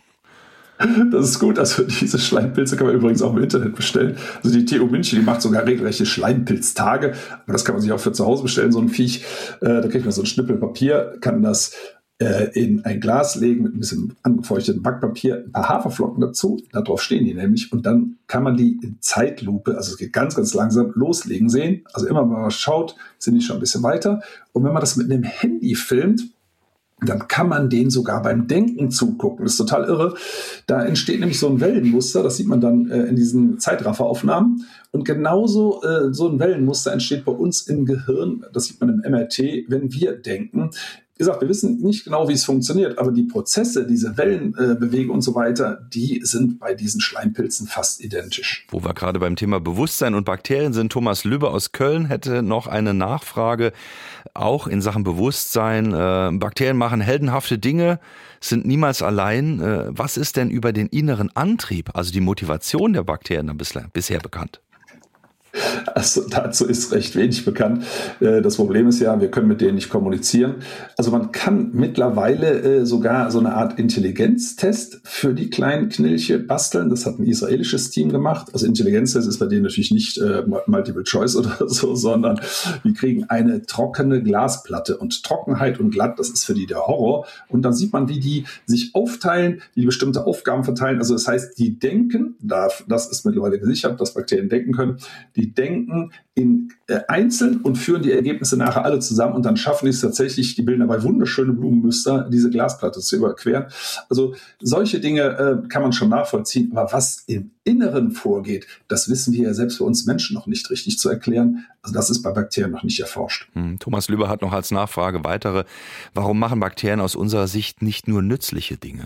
Das ist gut. Also diese Schleimpilze kann man übrigens auch im Internet bestellen. Also die T U München, die macht sogar regelrechte Schleimpilztage. Aber das kann man sich auch für zu Hause bestellen, so ein Viech. Äh, da kriegt man so ein Schnippel Papier, kann das in ein Glas legen mit ein bisschen angefeuchtetem Backpapier, ein paar Haferflocken dazu, darauf stehen die nämlich und dann kann man die in Zeitlupe, also es geht ganz, ganz langsam, loslegen sehen. Also immer wenn man schaut, sind die schon ein bisschen weiter und wenn man das mit einem Handy filmt, dann kann man denen sogar beim Denken zugucken. Das ist total irre. Da entsteht nämlich so ein Wellenmuster, das sieht man dann äh, in diesen Zeitrafferaufnahmen. Und genauso äh, so ein Wellenmuster entsteht bei uns im Gehirn, das sieht man im M R T, wenn wir denken. Wie gesagt, wir wissen nicht genau, wie es funktioniert, aber die Prozesse, diese Wellenbewegung äh, und so weiter, die sind bei diesen Schleimpilzen fast identisch. Wo wir gerade beim Thema Bewusstsein und Bakterien sind, Thomas Lübbe aus Köln hätte noch eine Nachfrage, auch in Sachen Bewusstsein. Äh, Bakterien machen heldenhafte Dinge, sind niemals allein. Äh, was ist denn über den inneren Antrieb, also die Motivation der Bakterien bislang, bisher bekannt? Also dazu ist recht wenig bekannt. Das Problem ist ja, wir können mit denen nicht kommunizieren. Also man kann mittlerweile sogar so eine Art Intelligenztest für die kleinen Knilche basteln. Das hat ein israelisches Team gemacht. Also Intelligenztest ist bei denen natürlich nicht äh, Multiple Choice oder so, sondern wir kriegen eine trockene Glasplatte. Und Trockenheit und glatt, das ist für die der Horror. Und dann sieht man, wie die sich aufteilen, wie die bestimmte Aufgaben verteilen. Also das heißt, die denken, das ist mittlerweile gesichert, dass Bakterien denken können, die denken in äh, einzeln und führen die Ergebnisse nachher alle zusammen und dann schaffen die es tatsächlich, die bilden dabei wunderschöne Blumenmuster, diese Glasplatte zu überqueren. Also solche Dinge äh, kann man schon nachvollziehen, aber was im Inneren vorgeht, das wissen wir ja selbst für uns Menschen noch nicht richtig zu erklären. Also das ist bei Bakterien noch nicht erforscht. Hm, Thomas Lübbe hat noch als Nachfrage weitere, warum machen Bakterien aus unserer Sicht nicht nur nützliche Dinge?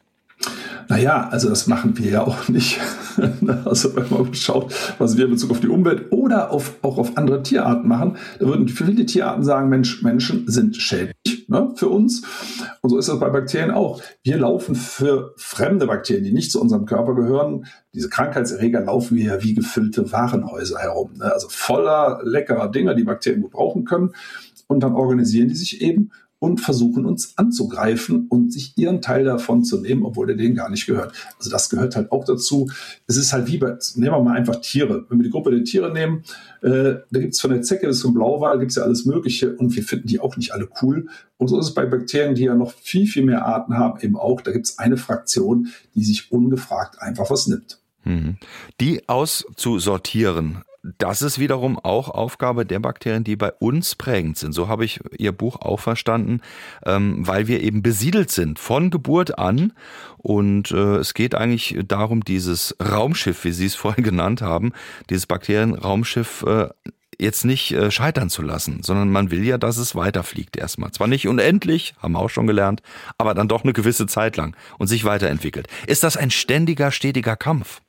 Naja, also das machen wir ja auch nicht. Also wenn man schaut, was wir in Bezug auf die Umwelt oder auf, auch auf andere Tierarten machen, da würden viele Tierarten sagen, Mensch, Menschen sind schädlich, ne, für uns. Und so ist das bei Bakterien auch. Wir laufen für fremde Bakterien, die nicht zu unserem Körper gehören, diese Krankheitserreger laufen wir ja wie gefüllte Warenhäuser herum. Ne? Also voller leckerer Dinge, die Bakterien gut brauchen können. Und dann organisieren die sich eben und versuchen uns anzugreifen und sich ihren Teil davon zu nehmen, obwohl der denen gar nicht gehört. Also das gehört halt auch dazu. Es ist halt wie bei, nehmen wir mal einfach Tiere. Wenn wir die Gruppe der Tiere nehmen, äh, da gibt es von der Zecke bis zum Blauwal, gibt es ja alles Mögliche und wir finden die auch nicht alle cool. Und so ist es bei Bakterien, die ja noch viel, viel mehr Arten haben, eben auch. Da gibt es eine Fraktion, die sich ungefragt einfach was nimmt. Die auszusortieren, das ist wiederum auch Aufgabe der Bakterien, die bei uns prägend sind. So habe ich Ihr Buch auch verstanden, weil wir eben besiedelt sind von Geburt an. Und es geht eigentlich darum, dieses Raumschiff, wie Sie es vorhin genannt haben, dieses Bakterienraumschiff jetzt nicht scheitern zu lassen, sondern man will ja, dass es weiterfliegt erstmal. Zwar nicht unendlich, haben wir auch schon gelernt, aber dann doch eine gewisse Zeit lang und sich weiterentwickelt. Ist das ein ständiger, stetiger Kampf?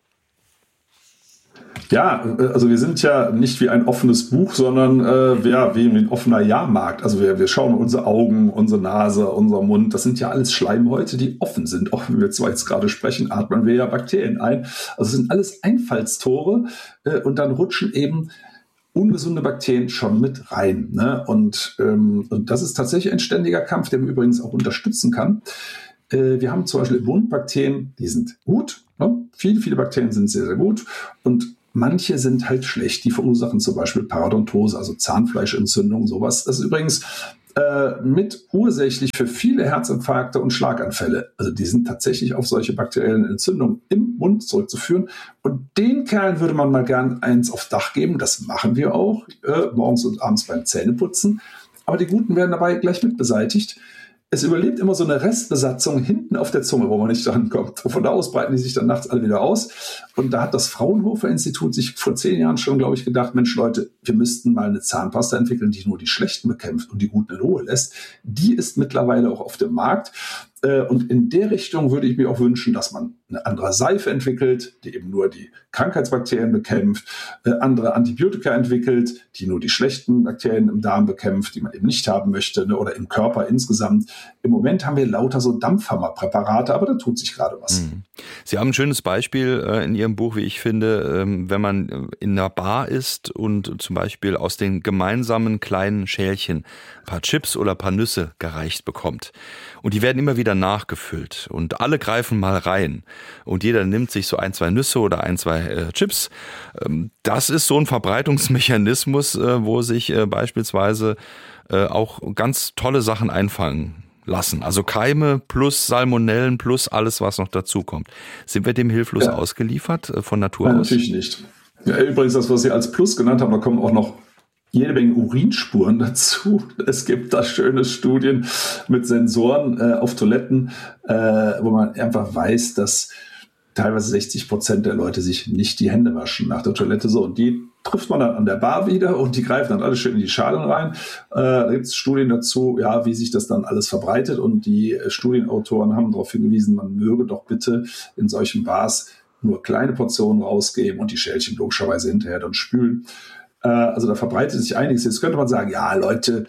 Ja, also wir sind ja nicht wie ein offenes Buch, sondern äh, ja, wie ein offener Jahrmarkt. Also wir, wir schauen unsere Augen, unsere Nase, unser Mund. Das sind ja alles Schleimhäute, die offen sind. Auch wenn wir zwar jetzt gerade sprechen, atmen wir ja Bakterien ein. Also es sind alles Einfallstore äh, und dann rutschen eben ungesunde Bakterien schon mit rein. Ne? Und, ähm, und das ist tatsächlich ein ständiger Kampf, der man übrigens auch unterstützen kann. Äh, wir haben zum Beispiel Mundbakterien, die sind gut. Ne? Viele, viele Bakterien sind sehr, sehr gut. Und manche sind halt schlecht. Die verursachen zum Beispiel Parodontose, also Zahnfleischentzündung, sowas. Das ist übrigens äh, mit ursächlich für viele Herzinfarkte und Schlaganfälle. Also die sind tatsächlich auf solche bakteriellen Entzündungen im Mund zurückzuführen. Und den Kerlen würde man mal gern eins aufs Dach geben. Das machen wir auch, äh, morgens und abends beim Zähneputzen. Aber die Guten werden dabei gleich mit beseitigt. Es überlebt immer so eine Restbesatzung hinten auf der Zunge, wo man nicht drankommt. Von da aus breiten die sich dann nachts alle wieder aus. Und da hat das Fraunhofer-Institut sich vor zehn Jahren schon, glaube ich, gedacht, Mensch Leute, wir müssten mal eine Zahnpasta entwickeln, die nur die Schlechten bekämpft und die Guten in Ruhe lässt. Die ist mittlerweile auch auf dem Markt. Und in der Richtung würde ich mir auch wünschen, dass man eine andere Seife entwickelt, die eben nur die Krankheitsbakterien bekämpft, andere Antibiotika entwickelt, die nur die schlechten Bakterien im Darm bekämpft, die man eben nicht haben möchte, ne, oder im Körper insgesamt. Im Moment haben wir lauter so Dampfhammerpräparate, aber da tut sich gerade was. Sie haben ein schönes Beispiel in Ihrem Buch, wie ich finde, wenn man in einer Bar ist und zum Beispiel aus den gemeinsamen kleinen Schälchen ein paar Chips oder ein paar Nüsse gereicht bekommt. Und die werden immer wieder nachgefüllt und alle greifen mal rein und jeder nimmt sich so ein, zwei Nüsse oder ein, zwei äh, Chips. Ähm, das ist so ein Verbreitungsmechanismus, äh, wo sich äh, beispielsweise äh, auch ganz tolle Sachen einfangen lassen. Also Keime plus Salmonellen plus alles, was noch dazukommt. Sind wir dem hilflos ja. ausgeliefert äh, von Natur Nein, aus? Natürlich nicht. Ja, übrigens, das, was Sie als Plus genannt haben, da kommen auch noch jede Menge Urinspuren dazu. Es gibt da schöne Studien mit Sensoren äh, auf Toiletten, äh, wo man einfach weiß, dass teilweise sechzig Prozent der Leute sich nicht die Hände waschen nach der Toilette. So, und die trifft man dann an der Bar wieder und die greifen dann alle schön in die Schalen rein. Äh, da gibt es Studien dazu, ja, wie sich das dann alles verbreitet. Und die äh, Studienautoren haben darauf hingewiesen, man möge doch bitte in solchen Bars nur kleine Portionen rausgeben und die Schälchen logischerweise hinterher dann spülen. Also da verbreitet sich einiges. Jetzt könnte man sagen, ja Leute,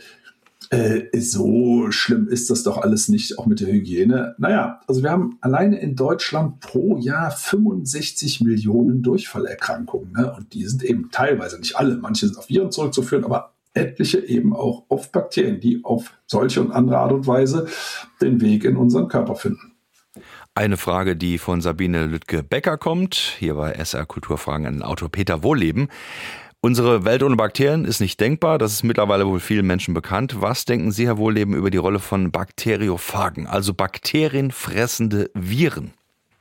äh, so schlimm ist das doch alles nicht, auch mit der Hygiene. Naja, also wir haben alleine in Deutschland pro Jahr fünfundsechzig Millionen Durchfallerkrankungen. Ne? Und die sind eben teilweise, nicht alle, manche sind auf Viren zurückzuführen, aber etliche eben auch auf Bakterien, die auf solche und andere Art und Weise den Weg in unseren Körper finden. Eine Frage, die von Sabine Lüttke-Becker kommt, hier bei S R Kulturfragen an den Autor Peter Wohlleben. Unsere Welt ohne Bakterien ist nicht denkbar, das ist mittlerweile wohl vielen Menschen bekannt. Was denken Sie, Herr Wohlleben, über die Rolle von Bakteriophagen, also bakterienfressende Viren?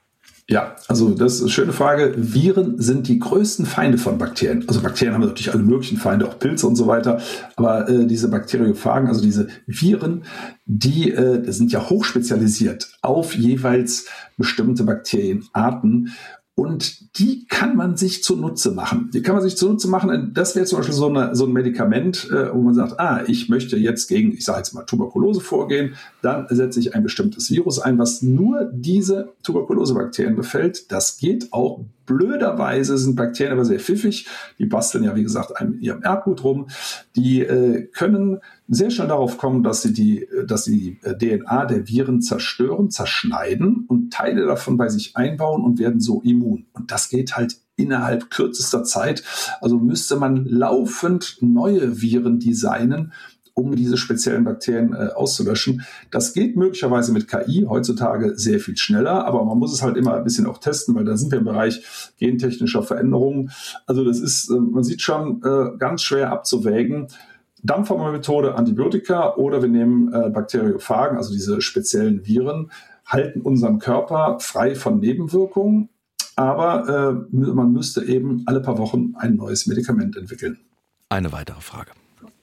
Ja, also das ist eine schöne Frage. Viren sind die größten Feinde von Bakterien. Also Bakterien haben natürlich alle möglichen Feinde, auch Pilze und so weiter. Aber äh, diese Bakteriophagen, also diese Viren, die äh, sind ja hochspezialisiert auf jeweils bestimmte Bakterienarten. Und die kann man sich zunutze machen. Die kann man sich zunutze machen. Das wäre zum Beispiel so, eine, so ein Medikament, äh, wo man sagt, ah, ich möchte jetzt gegen, ich sage jetzt mal Tuberkulose vorgehen. Dann setze ich ein bestimmtes Virus ein, was nur diese Tuberkulosebakterien befällt. Das geht auch. Blöderweise sind Bakterien aber sehr pfiffig. Die basteln ja, wie gesagt, in ihrem Erbgut rum. Die äh, können sehr schnell darauf kommen, dass sie die, dass sie die D N A der Viren zerstören, zerschneiden und Teile davon bei sich einbauen und werden so immun. Und das geht halt innerhalb kürzester Zeit. Also müsste man laufend neue Viren designen, um diese speziellen Bakterien äh, auszulöschen. Das geht möglicherweise mit K I heutzutage sehr viel schneller, aber man muss es halt immer ein bisschen auch testen, weil da sind wir im Bereich gentechnischer Veränderungen. Also das ist, äh, man sieht schon, äh, ganz schwer abzuwägen. Dampfhammermethode, Antibiotika oder wir nehmen äh, Bakteriophagen, also diese speziellen Viren, halten unseren Körper frei von Nebenwirkungen, aber äh, man müsste eben alle paar Wochen ein neues Medikament entwickeln. Eine weitere Frage.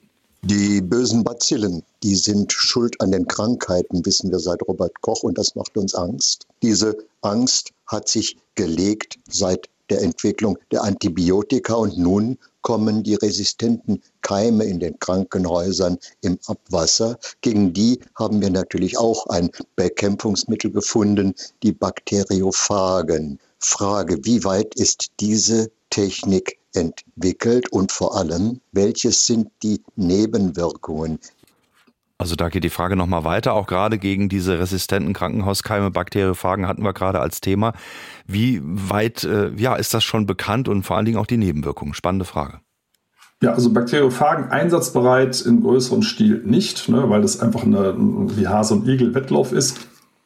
Die bösen Bazillen, die sind schuld an den Krankheiten, wissen wir seit Robert Koch, und das macht uns Angst. Diese Angst hat sich gelegt seit der Entwicklung der Antibiotika und nun kommen die resistenten Keime in den Krankenhäusern im Abwasser. Gegen die haben wir natürlich auch ein Bekämpfungsmittel gefunden, die Bakteriophagen. Frage, wie weit ist diese Technik entwickelt und vor allem, welches sind die Nebenwirkungen? Also da geht die Frage nochmal weiter, auch gerade gegen diese resistenten Krankenhauskeime, Bakteriophagen hatten wir gerade als Thema. Wie weit äh, ja, ist das schon bekannt und vor allen Dingen auch die Nebenwirkungen? Spannende Frage. Ja, also Bakteriophagen einsatzbereit im größeren Stil nicht, ne, weil das einfach eine, wie Hase und Igel Wettlauf ist.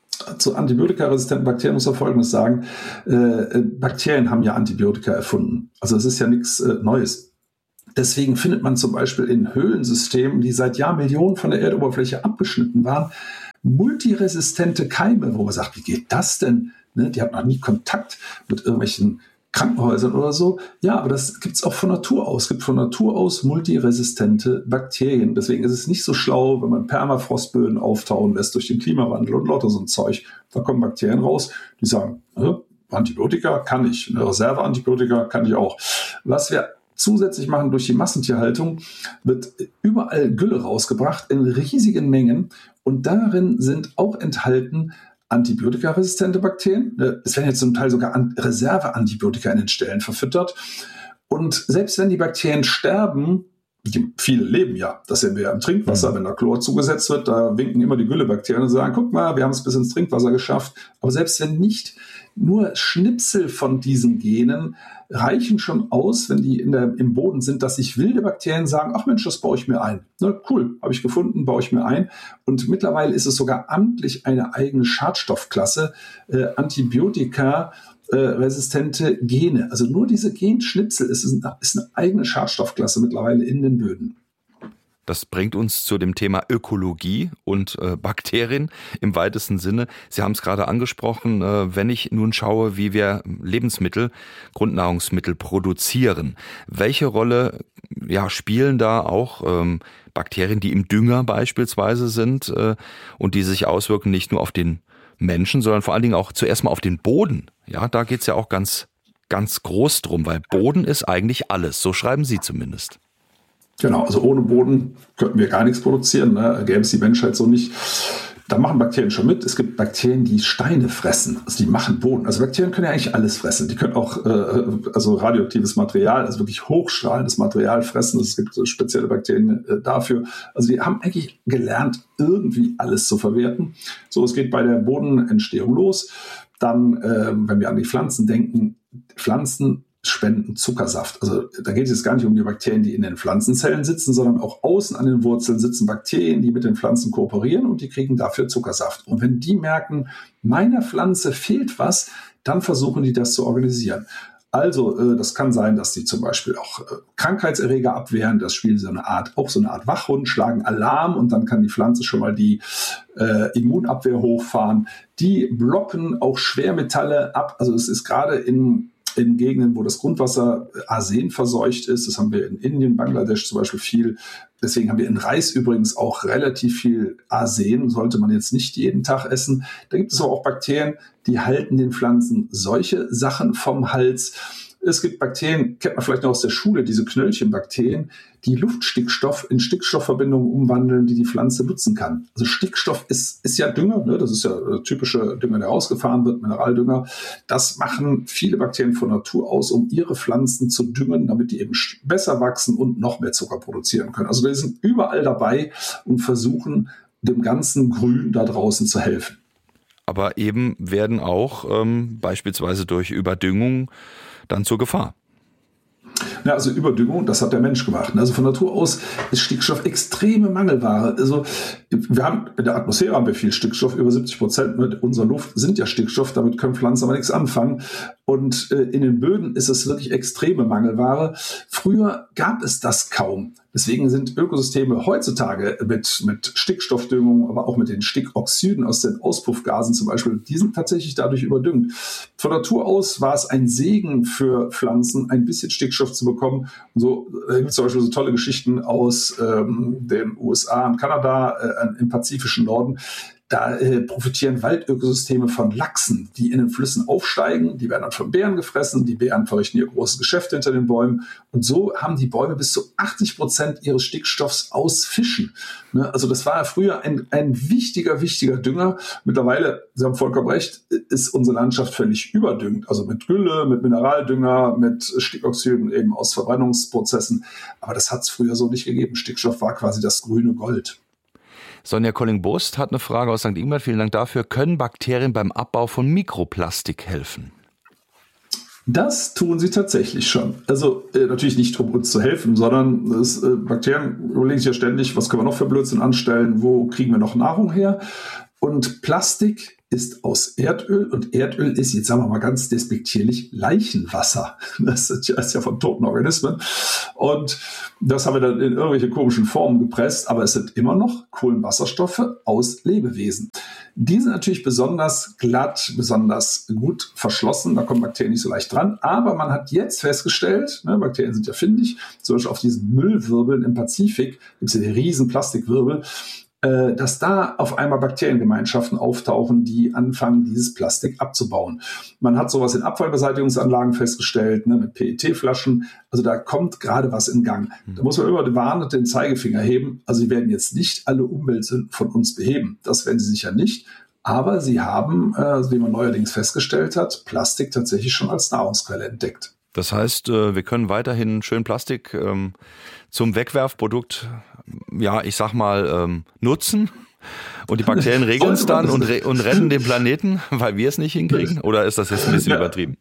Zu antibiotikaresistenten Bakterien muss man Folgendes sagen. Äh, Bakterien haben ja Antibiotika erfunden. Also es ist ja nichts äh, Neues. Deswegen findet man zum Beispiel in Höhlensystemen, die seit Jahrmillionen von der Erdoberfläche abgeschnitten waren, multiresistente Keime, wo man sagt, wie geht das denn? Ne, die hatten noch nie Kontakt mit irgendwelchen Krankenhäusern oder so. Ja, aber das gibt es auch von Natur aus. Es gibt von Natur aus multiresistente Bakterien. Deswegen ist es nicht so schlau, wenn man Permafrostböden auftauen lässt durch den Klimawandel und lauter so ein Zeug. Da kommen Bakterien raus, die sagen, äh, Antibiotika kann ich, eine Reserveantibiotika kann ich auch. Was wir zusätzlich machen durch die Massentierhaltung, wird überall Gülle rausgebracht in riesigen Mengen und darin sind auch enthalten antibiotikaresistente Bakterien. Es werden jetzt zum Teil sogar Reserveantibiotika in den Ställen verfüttert. Und selbst wenn die Bakterien sterben, die, viele leben ja, das sehen wir ja im Trinkwasser, mhm. wenn da Chlor zugesetzt wird, da winken immer die Güllebakterien und sagen, guck mal, wir haben es bis ins Trinkwasser geschafft. Aber selbst wenn nicht, nur Schnipsel von diesen Genen reichen schon aus, wenn die in der, im Boden sind, dass sich wilde Bakterien sagen, ach Mensch, das baue ich mir ein. Na, cool, habe ich gefunden, baue ich mir ein. Und mittlerweile ist es sogar amtlich eine eigene Schadstoffklasse, äh, Antibiotika, äh, resistente Gene. Also nur diese Genschnipsel ist, ist eine eigene Schadstoffklasse mittlerweile in den Böden. Das bringt uns zu dem Thema Ökologie und äh, Bakterien im weitesten Sinne. Sie haben es gerade angesprochen, äh, wenn ich nun schaue, wie wir Lebensmittel, Grundnahrungsmittel produzieren. Welche Rolle ja, spielen da auch ähm, Bakterien, die im Dünger beispielsweise sind äh, und die sich auswirken nicht nur auf den Menschen, sondern vor allen Dingen auch zuerst mal auf den Boden. Ja, da geht es ja auch ganz, ganz groß drum, weil Boden ist eigentlich alles. So schreiben Sie zumindest. Genau, also ohne Boden könnten wir gar nichts produzieren, ne? Gäbe es die Menschheit so nicht. Da machen Bakterien schon mit. Es gibt Bakterien, die Steine fressen, also die machen Boden. Also Bakterien können ja eigentlich alles fressen. Die können auch äh, also radioaktives Material, also wirklich hochstrahlendes Material fressen. Es gibt so spezielle Bakterien äh, dafür. Also die haben eigentlich gelernt, irgendwie alles zu verwerten. So, es geht bei der Bodenentstehung los. Dann, äh, wenn wir an die Pflanzen denken, Pflanzen spenden Zuckersaft. Also da geht es jetzt gar nicht um die Bakterien, die in den Pflanzenzellen sitzen, sondern auch außen an den Wurzeln sitzen Bakterien, die mit den Pflanzen kooperieren und die kriegen dafür Zuckersaft. Und wenn die merken, meiner Pflanze fehlt was, dann versuchen die das zu organisieren. Also äh, das kann sein, dass die zum Beispiel auch äh, Krankheitserreger abwehren. Das spielen so eine Art, auch so eine Art Wachhund, schlagen Alarm und dann kann die Pflanze schon mal die äh, Immunabwehr hochfahren. Die blocken auch Schwermetalle ab. Also es ist gerade in in Gegenden, wo das Grundwasser Arsen verseucht ist. Das haben wir in Indien, Bangladesch zum Beispiel viel. Deswegen haben wir in Reis übrigens auch relativ viel Arsen. Sollte man jetzt nicht jeden Tag essen. Da gibt es aber auch Bakterien, die halten den Pflanzen solche Sachen vom Hals. Es gibt Bakterien, kennt man vielleicht noch aus der Schule, diese Knöllchenbakterien, die Luftstickstoff in Stickstoffverbindungen umwandeln, die die Pflanze nutzen kann. Also Stickstoff ist, ist ja Dünger, ne? Das ist ja der typische Dünger, der rausgefahren wird, Mineraldünger. Das machen viele Bakterien von Natur aus, um ihre Pflanzen zu düngen, damit die eben besser wachsen und noch mehr Zucker produzieren können. Also wir sind überall dabei und versuchen, dem ganzen Grün da draußen zu helfen. Aber eben werden auch ähm, beispielsweise durch Überdüngung dann zur Gefahr. Ja, also Überdüngung, das hat der Mensch gemacht. Also von Natur aus ist Stickstoff extreme Mangelware. Also wir haben in der Atmosphäre haben wir viel Stickstoff, über siebzig Prozent unserer Luft sind ja Stickstoff, damit können Pflanzen aber nichts anfangen. Und äh, in den Böden ist es wirklich extreme Mangelware. Früher gab es das kaum. Deswegen sind Ökosysteme heutzutage mit, mit Stickstoffdüngung, aber auch mit den Stickoxiden aus den Auspuffgasen zum Beispiel, die sind tatsächlich dadurch überdüngt. Von Natur aus war es ein Segen für Pflanzen, ein bisschen Stickstoff zu bekommen. Und so äh, gibt es zum Beispiel so tolle Geschichten aus ähm, den U S A und Kanada äh, im pazifischen Norden. Da äh, profitieren Waldökosysteme von Lachsen, die in den Flüssen aufsteigen. Die werden dann von Bären gefressen. Die Bären verrichten ihr großes Geschäft hinter den Bäumen. Und so haben die Bäume bis zu achtzig Prozent ihres Stickstoffs aus Fischen. Ne? Also das war früher ein, ein wichtiger, wichtiger Dünger. Mittlerweile, Sie haben vollkommen recht, ist unsere Landschaft völlig überdüngt. Also mit Gülle, mit Mineraldünger, mit Stickoxiden eben aus Verbrennungsprozessen. Aber das hat es früher so nicht gegeben. Stickstoff war quasi das grüne Gold. Sonja Colling-Bost hat eine Frage aus Sankt Ingbert. Vielen Dank dafür. Können Bakterien beim Abbau von Mikroplastik helfen? Das tun sie tatsächlich schon. Also äh, natürlich nicht, um uns zu helfen, sondern das, äh, Bakterien überlegen sich ja ständig, was können wir noch für Blödsinn anstellen, wo kriegen wir noch Nahrung her? Und Plastik ist aus Erdöl und Erdöl ist, jetzt sagen wir mal ganz despektierlich, Leichenwasser. Das ist ja von toten Organismen. Und das haben wir dann in irgendwelche komischen Formen gepresst, aber es sind immer noch Kohlenwasserstoffe aus Lebewesen. Die sind natürlich besonders glatt, besonders gut verschlossen, da kommen Bakterien nicht so leicht dran. Aber man hat jetzt festgestellt, ne, Bakterien sind ja findig, zum Beispiel auf diesen Müllwirbeln im Pazifik, gibt es ja die riesen Plastikwirbel, dass da auf einmal Bakteriengemeinschaften auftauchen, die anfangen, dieses Plastik abzubauen. Man hat sowas in Abfallbeseitigungsanlagen festgestellt, ne, mit P E T-Flaschen. Also da kommt gerade was in Gang. Da muss man immer warnend den Zeigefinger heben. Also sie werden jetzt nicht alle Umweltsünden von uns beheben. Das werden sie sicher nicht. Aber sie haben, äh, wie man neuerdings festgestellt hat, Plastik tatsächlich schon als Nahrungsquelle entdeckt. Das heißt, wir können weiterhin schön Plastik ähm, zum Wegwerfprodukt, ja, ich sag mal, ähm, nutzen. Und die Bakterien regeln es dann und, re- und retten den Planeten, weil wir es nicht hinkriegen? Oder ist das jetzt ein bisschen ja. übertrieben?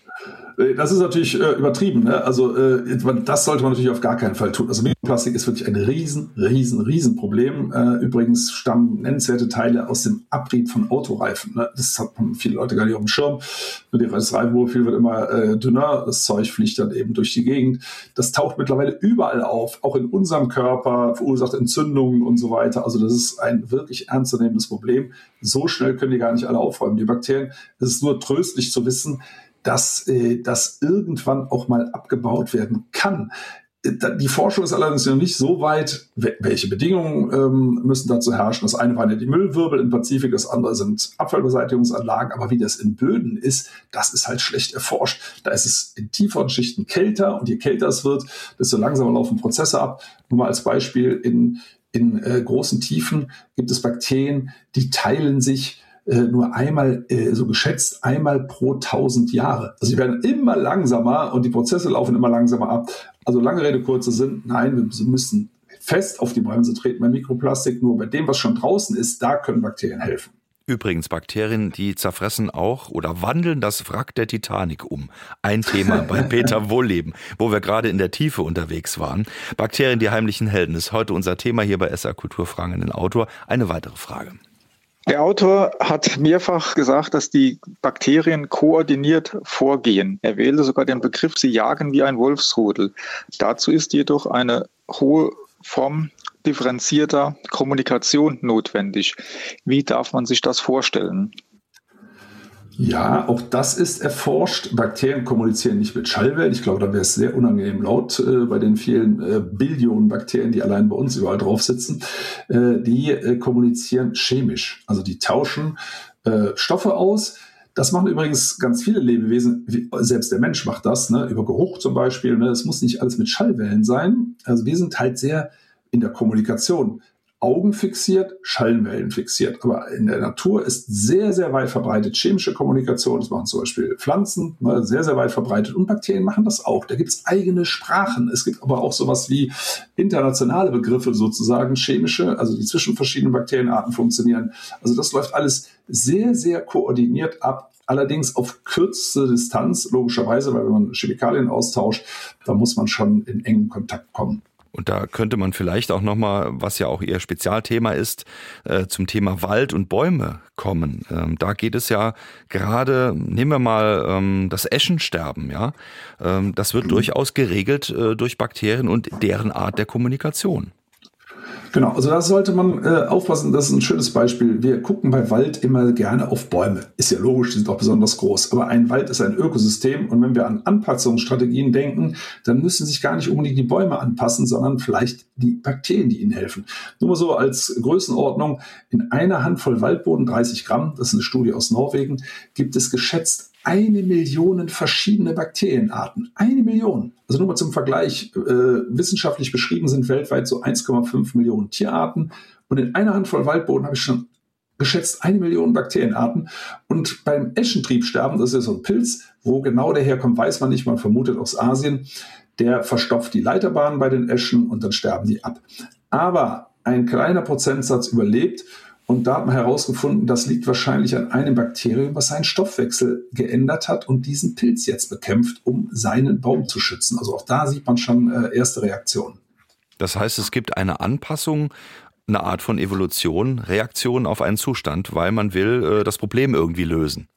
Das ist natürlich äh, übertrieben. Ne? Also äh, das sollte man natürlich auf gar keinen Fall tun. Also Mikroplastik ist wirklich ein riesen, riesen, riesen Problem. Äh, übrigens stammen nennenswerte Teile aus dem Abrieb von Autoreifen. Ne? Das haben viele Leute gar nicht auf dem Schirm. Das Reifenprofil wird immer äh, dünner. Das Zeug fliegt dann eben durch die Gegend. Das taucht mittlerweile überall auf, auch in unserem Körper, verursacht Entzündungen und so weiter. Also das ist ein wirklich ernstzunehmendes Problem. So schnell können die gar nicht alle aufräumen, die Bakterien. Es ist nur tröstlich zu wissen, dass äh, das irgendwann auch mal abgebaut werden kann. Die Forschung ist allerdings noch nicht so weit, welche Bedingungen ähm, müssen dazu herrschen. Das eine waren ja die Müllwirbel im Pazifik, das andere sind Abfallbeseitigungsanlagen. Aber wie das in Böden ist, das ist halt schlecht erforscht. Da ist es in tieferen Schichten kälter und je kälter es wird, desto langsamer laufen Prozesse ab. Nur mal als Beispiel, in, in äh, großen Tiefen gibt es Bakterien, die teilen sich nur einmal, so geschätzt, einmal pro tausend Jahre. Also sie werden immer langsamer und die Prozesse laufen immer langsamer ab. Also lange Rede, kurzer Sinn, nein, wir müssen fest auf die Bremse treten bei Mikroplastik. Nur bei dem, was schon draußen ist, da können Bakterien helfen. Übrigens, Bakterien, die zerfressen auch oder wandeln das Wrack der Titanic um. Ein Thema bei Peter Wohlleben, wo wir gerade in der Tiefe unterwegs waren. Bakterien, die heimlichen Helden, ist heute unser Thema hier bei S R Kulturfragen an den Autor. Eine weitere Frage. Der Autor hat mehrfach gesagt, dass die Bakterien koordiniert vorgehen. Er wählte sogar den Begriff, sie jagen wie ein Wolfsrudel. Dazu ist jedoch eine hohe Form differenzierter Kommunikation notwendig. Wie darf man sich das vorstellen? Ja, auch das ist erforscht. Bakterien kommunizieren nicht mit Schallwellen. Ich glaube, da wäre es sehr unangenehm laut äh, bei den vielen äh, Billionen Bakterien, die allein bei uns überall drauf sitzen. Äh, die äh, kommunizieren chemisch. Also die tauschen äh, Stoffe aus. Das machen übrigens ganz viele Lebewesen. Wie, selbst der Mensch macht das, ne? Über Geruch zum Beispiel. Ne? Das muss nicht alles mit Schallwellen sein. Also wir sind halt sehr in der Kommunikation Augen fixiert, Schallwellen fixiert. Aber in der Natur ist sehr, sehr weit verbreitet chemische Kommunikation. Das machen zum Beispiel Pflanzen, ne, sehr, sehr weit verbreitet. Und Bakterien machen das auch. Da gibt es eigene Sprachen. Es gibt aber auch sowas wie internationale Begriffe sozusagen, chemische, also die zwischen verschiedenen Bakterienarten funktionieren. Also das läuft alles sehr, sehr koordiniert ab. Allerdings auf kürzeste Distanz, logischerweise, weil wenn man Chemikalien austauscht, da muss man schon in engen Kontakt kommen. Und da könnte man vielleicht auch nochmal, was ja auch Ihr Spezialthema ist, äh, zum Thema Wald und Bäume kommen. Ähm, da geht es ja gerade, nehmen wir mal ähm, das Eschensterben, ja. Ähm, das wird mhm. durchaus geregelt äh, durch Bakterien und deren Art der Kommunikation. Genau, also da sollte man äh, aufpassen, das ist ein schönes Beispiel. Wir gucken bei Wald immer gerne auf Bäume. Ist ja logisch, die sind auch besonders groß. Aber ein Wald ist ein Ökosystem und wenn wir an Anpassungsstrategien denken, dann müssen sich gar nicht unbedingt die Bäume anpassen, sondern vielleicht die Bakterien, die ihnen helfen. Nur mal so als Größenordnung, in einer Handvoll Waldboden, dreißig Gramm, das ist eine Studie aus Norwegen, gibt es geschätzt eine Million verschiedene Bakterienarten. Eine Million. Also nur mal zum Vergleich, äh, wissenschaftlich beschrieben sind weltweit so eins Komma fünf Millionen Tierarten. Und in einer Handvoll Waldboden habe ich schon geschätzt eine Million Bakterienarten. Und beim Eschentriebsterben, das ist ja so ein Pilz, wo genau der herkommt, weiß man nicht, man vermutet aus Asien, der verstopft die Leiterbahnen bei den Eschen und dann sterben die ab. Aber ein kleiner Prozentsatz überlebt. Und da hat man herausgefunden, das liegt wahrscheinlich an einem Bakterium, was seinen Stoffwechsel geändert hat und diesen Pilz jetzt bekämpft, um seinen Baum zu schützen. Also auch da sieht man schon äh, erste Reaktionen. Das heißt, es gibt eine Anpassung, eine Art von Evolution, Reaktion auf einen Zustand, weil man will äh, das Problem irgendwie lösen.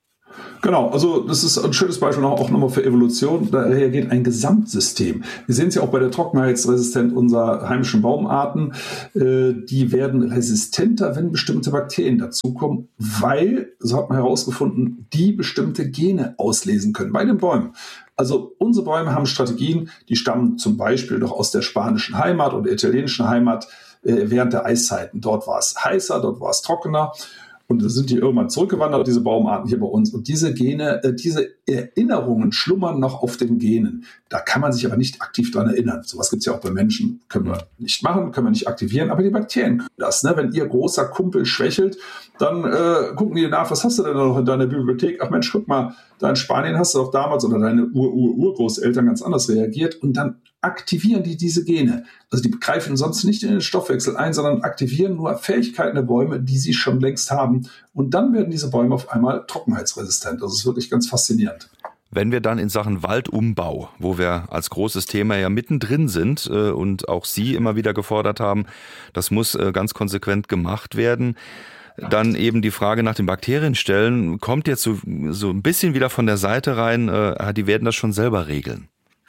Genau, also das ist ein schönes Beispiel auch nochmal für Evolution. Da reagiert ein Gesamtsystem. Wir sehen es ja auch bei der Trockenheitsresistenz unserer heimischen Baumarten. Äh, die werden resistenter, wenn bestimmte Bakterien dazukommen, weil, so hat man herausgefunden, die bestimmte Gene auslesen können bei den Bäumen. Also unsere Bäume haben Strategien, die stammen zum Beispiel doch aus der spanischen Heimat oder italienischen Heimat äh, während der Eiszeiten. Dort war es heißer, dort war es trockener. Und da sind die irgendwann zurückgewandert, diese Baumarten hier bei uns. Und diese Gene, äh, diese Erinnerungen schlummern noch auf den Genen. Da kann man sich aber nicht aktiv dran erinnern. Sowas gibt es ja auch bei Menschen. Können wir nicht machen, können wir nicht aktivieren. Aber die Bakterien können das. Ne? Wenn ihr großer Kumpel schwächelt, dann äh, gucken die nach, was hast du denn noch in deiner Bibliothek? Ach Mensch, guck mal, da in Spanien hast du doch damals oder deine Ur-Ur-Urgroßeltern ganz anders reagiert. Und dann aktivieren die diese Gene. Also die greifen sonst nicht in den Stoffwechsel ein, sondern aktivieren nur Fähigkeiten der Bäume, die sie schon längst haben. Und dann werden diese Bäume auf einmal trockenheitsresistent. Das ist wirklich ganz faszinierend. Wenn wir dann in Sachen Waldumbau, wo wir als großes Thema ja mittendrin sind äh, und auch Sie immer wieder gefordert haben, das muss äh, ganz konsequent gemacht werden, dann eben die Frage nach den Bakterien stellen, kommt jetzt so, so ein bisschen wieder von der Seite rein, äh, die werden das schon selber regeln.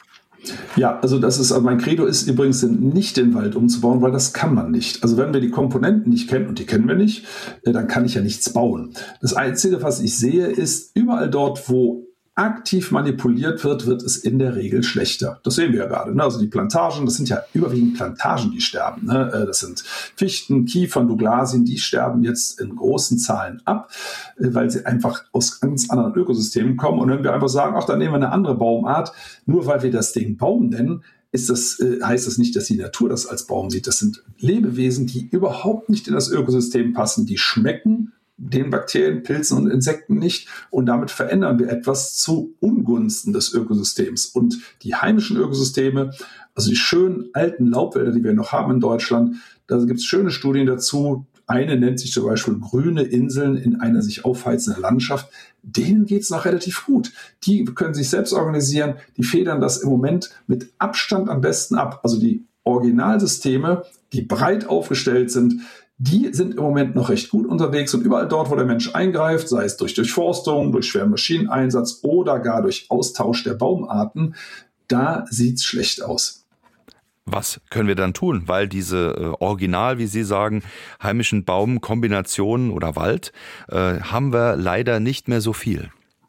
Ja, also das ist, also mein Credo ist übrigens nicht den Wald umzubauen, weil das kann man nicht. Also wenn wir die Komponenten nicht kennen, und die kennen wir nicht, dann kann ich ja nichts bauen. Das Einzige, was ich sehe, ist, überall dort, wo aktiv manipuliert wird, wird es in der Regel schlechter. Das sehen wir ja gerade. Ne? Also die Plantagen, das sind ja überwiegend Plantagen, die sterben. Ne? Das sind Fichten, Kiefern, Douglasien, die sterben jetzt in großen Zahlen ab, weil sie einfach aus ganz anderen Ökosystemen kommen. Und wenn wir einfach sagen, ach, dann nehmen wir eine andere Baumart, nur weil wir das Ding Baum nennen, ist das, äh, heißt das nicht, dass die Natur das als Baum sieht. Das sind Lebewesen, die überhaupt nicht in das Ökosystem passen, die schmecken den Bakterien, Pilzen und Insekten nicht. Und damit verändern wir etwas zu Ungunsten des Ökosystems. Und die heimischen Ökosysteme, also die schönen alten Laubwälder, die wir noch haben in Deutschland, da gibt es schöne Studien dazu. Eine nennt sich zum Beispiel grüne Inseln in einer sich aufheizenden Landschaft. Denen geht es noch relativ gut. Die können sich selbst organisieren. Die federn das im Moment mit Abstand am besten ab. Also die Originalsysteme, die breit aufgestellt sind, die sind im Moment noch recht gut unterwegs und überall dort, wo der Mensch eingreift, sei es durch Durchforstung, durch schweren Maschineneinsatz oder gar durch Austausch der Baumarten, da sieht's schlecht aus. Was können wir dann tun? Weil diese äh, Original, wie Sie sagen, heimischen Baumkombinationen oder Wald, äh, haben wir leider nicht mehr so viel.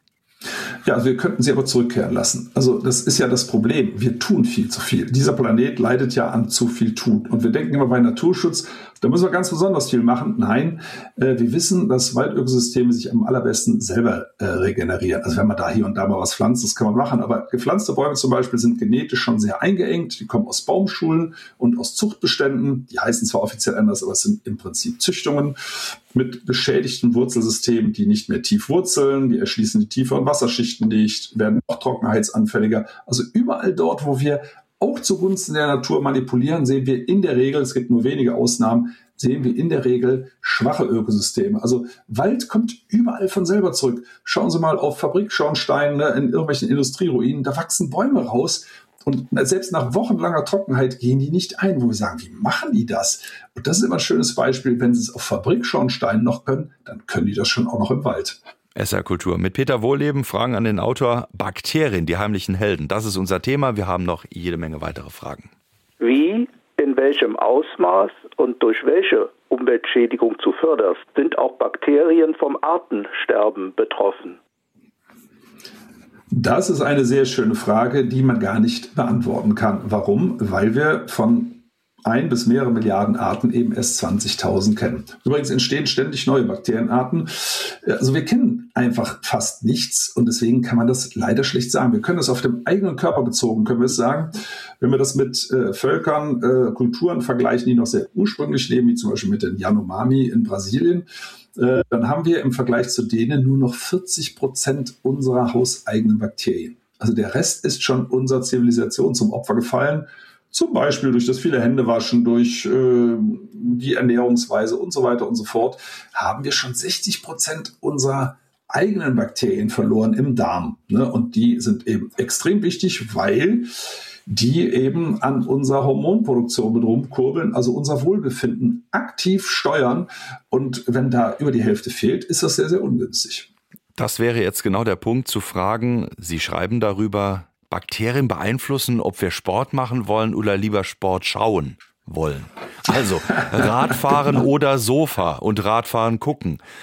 Ja, also wir könnten sie aber zurückkehren lassen. Also das ist ja das Problem. Wir tun viel zu viel. Dieser Planet leidet ja an zu viel Tun. Und wir denken immer bei Naturschutz, da müssen wir ganz besonders viel machen. Nein, äh, wir wissen, dass Waldökosysteme sich am allerbesten selber äh, regenerieren. Also wenn man da hier und da mal was pflanzt, das kann man machen. Aber gepflanzte Bäume zum Beispiel sind genetisch schon sehr eingeengt. Die kommen aus Baumschulen und aus Zuchtbeständen. Die heißen zwar offiziell anders, aber es sind im Prinzip Züchtungen mit beschädigten Wurzelsystemen, die nicht mehr tief wurzeln. Die erschließen die tieferen Wasserschichten nicht, werden noch trockenheitsanfälliger. Also überall dort, wo wir auch zugunsten der Natur manipulieren, sehen wir in der Regel, es gibt nur wenige Ausnahmen, sehen wir in der Regel schwache Ökosysteme. Also Wald kommt überall von selber zurück. Schauen Sie mal auf Fabrikschornsteine in irgendwelchen Industrieruinen, da wachsen Bäume raus. Und selbst nach wochenlanger Trockenheit gehen die nicht ein, wo wir sagen, wie machen die das? Und das ist immer ein schönes Beispiel, wenn sie es auf Fabrikschornsteinen noch können, dann können die das schon auch noch im Wald. S R Kultur mit Peter Wohlleben, Fragen an den Autor. Bakterien, die heimlichen Helden, das ist unser Thema. Wir haben noch jede Menge weitere Fragen. Wie, in welchem Ausmaß und durch welche Umweltschädigung zuvörderst sind auch Bakterien vom Artensterben betroffen? Das ist eine sehr schöne Frage, die man gar nicht beantworten kann. Warum? Weil wir von ein bis mehrere Milliarden Arten eben erst zwanzigtausend kennen. Übrigens entstehen ständig neue Bakterienarten. Also wir kennen einfach fast nichts und deswegen kann man das leider schlecht sagen. Wir können es auf dem eigenen Körper bezogen, können wir es sagen. Wenn wir das mit äh, Völkern, äh, Kulturen vergleichen, die noch sehr ursprünglich leben, wie zum Beispiel mit den Yanomami in Brasilien, äh, dann haben wir im Vergleich zu denen nur noch vierzig Prozent unserer hauseigenen Bakterien. Also der Rest ist schon unserer Zivilisation zum Opfer gefallen. Zum Beispiel durch das viele Händewaschen, durch äh, die Ernährungsweise und so weiter und so fort, haben wir schon sechzig Prozent unserer eigenen Bakterien verloren im Darm. Ne? Und die sind eben extrem wichtig, weil die eben an unserer Hormonproduktion mit rumkurbeln, also unser Wohlbefinden aktiv steuern. Und wenn da über die Hälfte fehlt, ist das sehr, sehr ungünstig. Das wäre jetzt genau der Punkt zu fragen, Sie schreiben darüber, Bakterien beeinflussen, ob wir Sport machen wollen oder lieber Sport schauen wollen. Also Radfahren oder Sofa und Radfahren gucken.